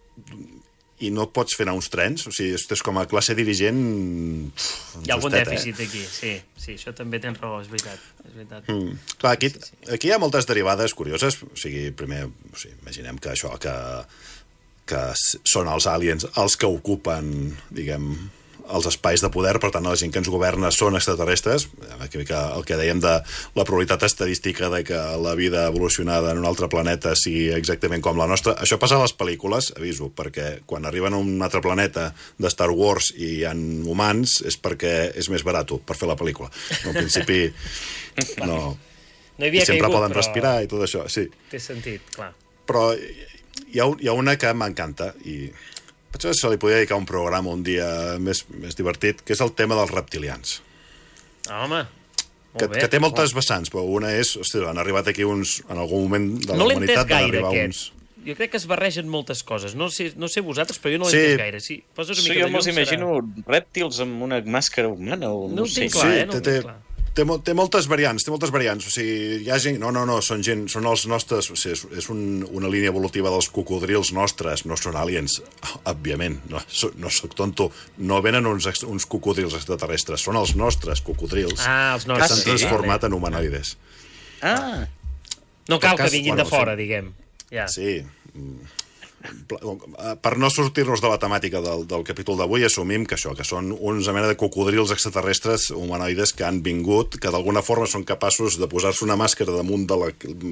i no pots fer anar uns trens, o sigui, és com a classe dirigent... pff, Hi ha algun justet, dèficit aquí, sí, sí, això també tens raó, és veritat. És veritat. Mm. Clar, aquí, aquí hi ha moltes derivades curioses. O sigui, primer, o sigui, imaginem que això, que, que s- són els aliens els que ocupen, diguem, els espais de poder, per tant, la gent que ens governa són extraterrestres. Aquí que el que dèiem de la probabilitat estadística de que la vida evolucionada en un altre planeta sigui exactament com la nostra. Això passa a les pel·lícules, aviso, perquè quan arriben a un altre planeta de Star Wars i hi ha humans és perquè és més barat per fer la pel·lícula. No, en principi, no... No hi I havia sempre caigut, poden però respirar i tot això, sí. té sentit, clar. Però hi ha, un- hi ha una que m'encanta i potser se li podria dedicar un programa un dia més, més divertit, que és el tema dels reptilians. Ah, home, molt Que, bé. que té moltes vessants, però una és... Hosti, han arribat aquí uns... En algun moment de la No l'he entès humanitat van gaire, arribar aquest. uns... Jo crec que es barregen moltes coses. No sé, no sé vosaltres, però jo no l'he Sí. entès gaire. Sí, poses una Sí, mica jo de llum, me'ls imagino rèptils amb una màscara humana o No no, ho sé. tinc clar, sí, eh? No té, ho té, tinc clar. té, mo- té moltes variants, té moltes variants. O sigui, hi ha gent... No, no, no, són gent... Són els nostres... O sigui, és, és un, una línia evolutiva dels cocodrils nostres, no són aliens, òbviament. No, so, no soc tonto. No venen uns, ex- uns cocodrils extraterrestres, són els nostres cocodrils Ah, els que nostres. s'han sí? transformat en humanoides. Ah, No cal En tot cas, que vinguin bueno, de fora, sí. diguem. Ja. Sí. Mm. Pla- Per no sortir-nos de la temàtica del, del capítol d'avui, assumim que això, que són uns mena de cocodrils extraterrestres humanoides que han vingut, que d'alguna forma són capaços de posar-se una màscara damunt de la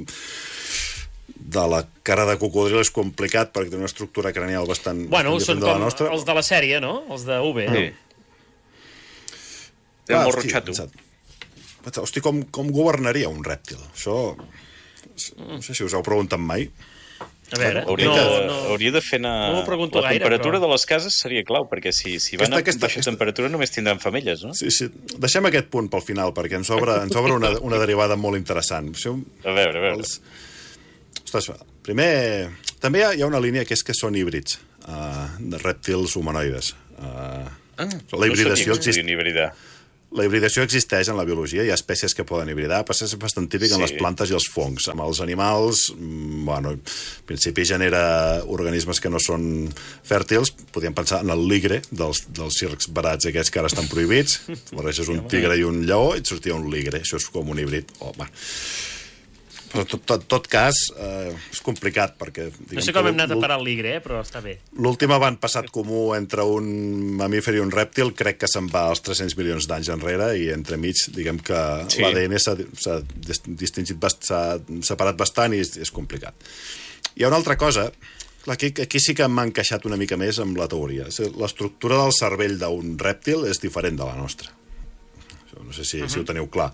de la cara de cocodril. És complicat perquè té una estructura cranial bastant, Bueno, bastant són diferent de la com nostra. els de la sèrie, no? Els de U V. sí. Clar, És molt hosti, rotxato. pensat. Hosti, com, com governaria un rèptil? Això... No sé si us heu preguntat mai. A veure, hauria, no, de, no, hauria de fer anar... no m'ho pregunto la gaire, temperatura però- de les cases seria clau, perquè si, si van Aquesta- a aquesta- baixa aquesta- temperatura només tindran femelles, no? Sí, sí. Deixem aquest punt pel final, perquè ens obre, ens obre una, una derivada molt interessant. Si un, A veure, a veure. els... Ostres, primer... També hi ha, hi ha una línia que és que són híbrids, uh, de rèptils humanoides. Uh, Ah, la hibridació no sabia que es exist... podien hibridar. La hibridació existeix en la biologia, hi ha espècies que poden hibridar, però és bastant típic en Sí. les plantes i els fongs. Amb els animals, mm, bueno, en principi genera organismes que no són fèrtils. Podríem pensar en el ligre dels, dels circs barats aquests que ara estan prohibits. Barreges un tigre i un lleó i et sortia un ligre. Això és com un híbrid. Oh, va. Però en tot, tot, tot cas, eh, és complicat, perquè... no sé com hem anat a parar el ligre, eh, però està bé. L'últim avantpassat comú entre un mamífer i un rèptil crec que se'n va als tres-cents milions d'anys enrere i entremig, diguem que Sí. l'A D N s'ha s'ha dis- distingit, bast- s'ha separat bastant i és, és complicat. Hi ha una altra cosa, clar, aquí, aquí sí que m'ha encaixat una mica més amb la teoria. És a dir, l'estructura del cervell d'un rèptil és diferent de la nostra. Això no sé si, uh-huh. si ho teniu clar.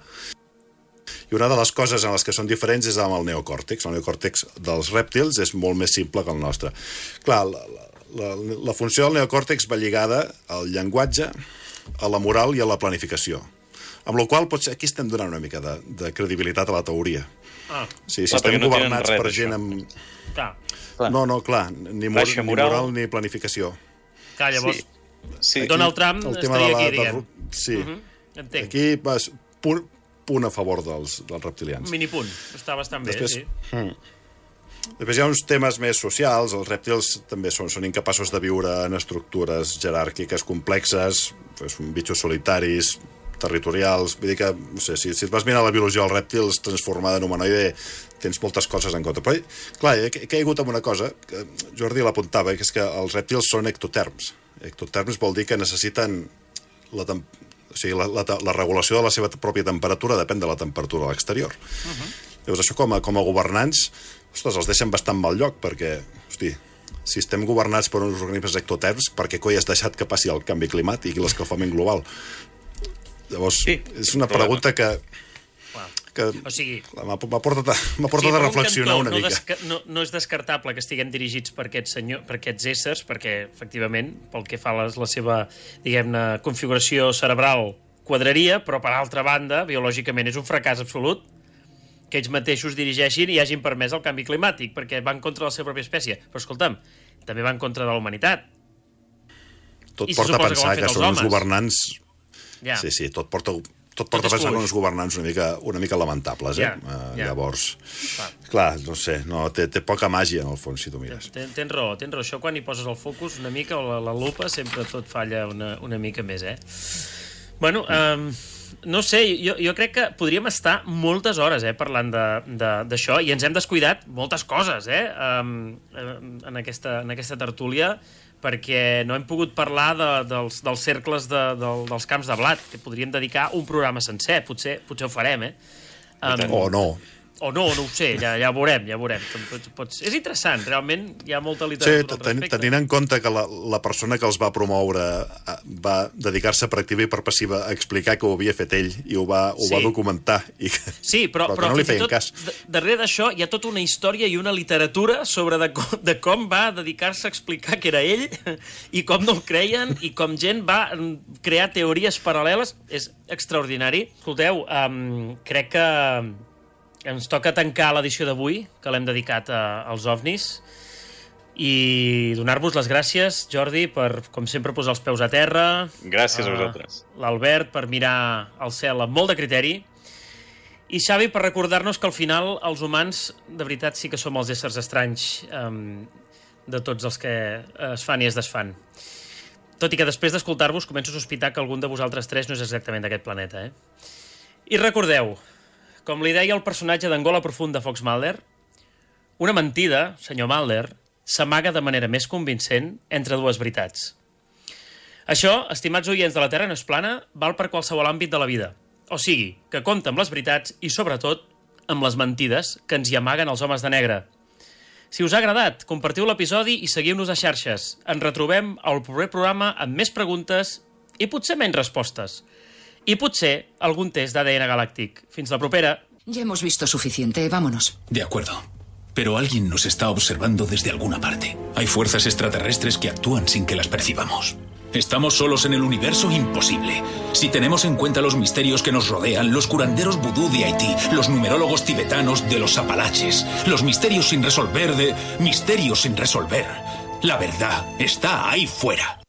I una de les coses en les que són diferents és amb el neocòrtex. El neocòrtex dels rèptils és molt més simple que el nostre. Clar, la, la, la funció del neocòrtex va lligada al llenguatge, a la moral i a la planificació. Amb la qual cosa, aquí estem donant una mica de, de credibilitat a la teoria. Ah, Sí, si Clar, estem perquè no tenen governats res per d'això. gent amb... clar, Clar. No, no, clar, ni, mor Baixa ni moral. moral ni planificació. clar, llavors... Sí. Donald Trump El tema estaria de la- aquí, de- diguem. Sí. Uh -huh. Entenc. Aquí vas punt, punt a favor dels, dels reptilians. Un minipunt. Està bastant bé, Després- sí. Mm. Després hi ha uns temes més socials. Els rèptils també són, són incapaços de viure en estructures jeràrquiques complexes, pues, són bitxos solitaris, territorials. Vull dir que, no sé, si, si et vas mirar la biologia dels rèptils transformada en humanoide, tens moltes coses en compte. Però, clar, he, he caigut amb una cosa, que Jordi l'apuntava, que és que els rèptils són ectoterms. Ectoterms vol dir que necessiten la, tem o sigui, la, la, la regulació de la seva pròpia temperatura depèn de la temperatura a l'exterior. Uh-huh. Llavors, això com a, com a governants, ostres, els deixen bastant mal lloc, perquè, hosti, si estem governats per uns organismes ectoterms, per què coi has deixat que passi el canvi climàtic i l'escalfament global? Llavors, Sí, és una problema. pregunta que, Clar. que O sigui... m'ha m'ha portat, a, m'ha portat per a un reflexionar cantó, una no mica. desca- No, no és descartable que estiguem dirigits per aquests, senyor, per aquests éssers, perquè, efectivament, pel que fa a la, la seva, diguem-ne, configuració cerebral, quadraria, però, per altra banda, biològicament és un fracàs absolut que ells mateixos dirigeixin i hagin permès el canvi climàtic, perquè van contra la seva pròpia espècie. Però, escolta'm, també van contra de la humanitat. Tot I se porta a suposa que ho pensar han fet que els són uns homes. governants... Ja. Sí, sí, tot porta, tot porta és a pensar fluix. en uns governants una mica, una mica lamentables, eh? Ja, Uh, ja. Llavors, Clar. clar, no sé, no, té, té poca màgia, en el fons, si tu mires. Tens, tens raó, tens raó. Això quan hi poses el focus una mica o la, la lupa sempre tot falla una, una mica més, eh? Bueno, um, no sé, jo, jo crec que podríem estar moltes hores eh, parlant d'això i ens hem descuidat moltes coses eh, um, en, aquesta, en aquesta tertúlia perquè no hem pogut parlar de, dels, dels cercles de, de, dels camps de blat, que podríem dedicar un programa sencer, potser, potser ho farem, eh? Um, O no. O no, no ho sé, ja, ja ho veurem, ja ho veurem. Pots, pots... És interessant, realment hi ha molta Sí, literatura al ten, respecte. tenint en compte que la, la persona que els va promoure eh, va dedicar-se per activa i per passiva a explicar que ho havia fet ell i ho va, ho Sí. va documentar i que, Sí, però, però que però no li fins i feien tot, cas. d- darrere d'això hi ha tota una història i una literatura sobre de com, de com va dedicar-se a explicar que era ell i com no el creien i com gent va mm, crear teories paral·leles. És extraordinari. Escolteu, um, crec que ens toca tancar l'edició d'avui, que l'hem dedicat a, als ovnis, i donar-vos les gràcies, Jordi, per, com sempre, posar els peus a terra. Gràcies a Ah, vosaltres. L'Albert, per mirar el cel amb molt de criteri. I Xavi, per recordar-nos que al final els humans, de veritat, sí que som els éssers estranys um, de tots els que es fan i es desfan. Tot i que després d'escoltar-vos començo a sospitar que algun de vosaltres tres no és exactament d'aquest planeta, eh? I recordeu, com li deia el personatge d'Angola Profunda Fox Mulder, una mentida, senyor Mulder, s'amaga de manera més convincent entre dues veritats. Això, estimats oients de la Terra no és plana, val per qualsevol àmbit de la vida. O sigui, que compta amb les veritats i, sobretot, amb les mentides que ens hi amaguen els homes de negre. Si us ha agradat, compartiu l'episodi i seguiu-nos a xarxes. Ens retrobem al proper programa amb més preguntes i potser menys respostes. I potser algun test d'A D N galàctic. Fins la propera. Ya hemos visto suficiente, vámonos. De acuerdo. Pero alguien nos está observando desde alguna parte. Hay fuerzas extraterrestres que actúan sin que las percibamos. ¿Estamos solos en el universo? Imposible. Si tenemos en cuenta los misterios que nos rodean, los curanderos vudú de Haití, los numerólogos tibetanos de los Apalaches, los misterios sin resolver de... misterios sin resolver. La verdad está ahí fuera.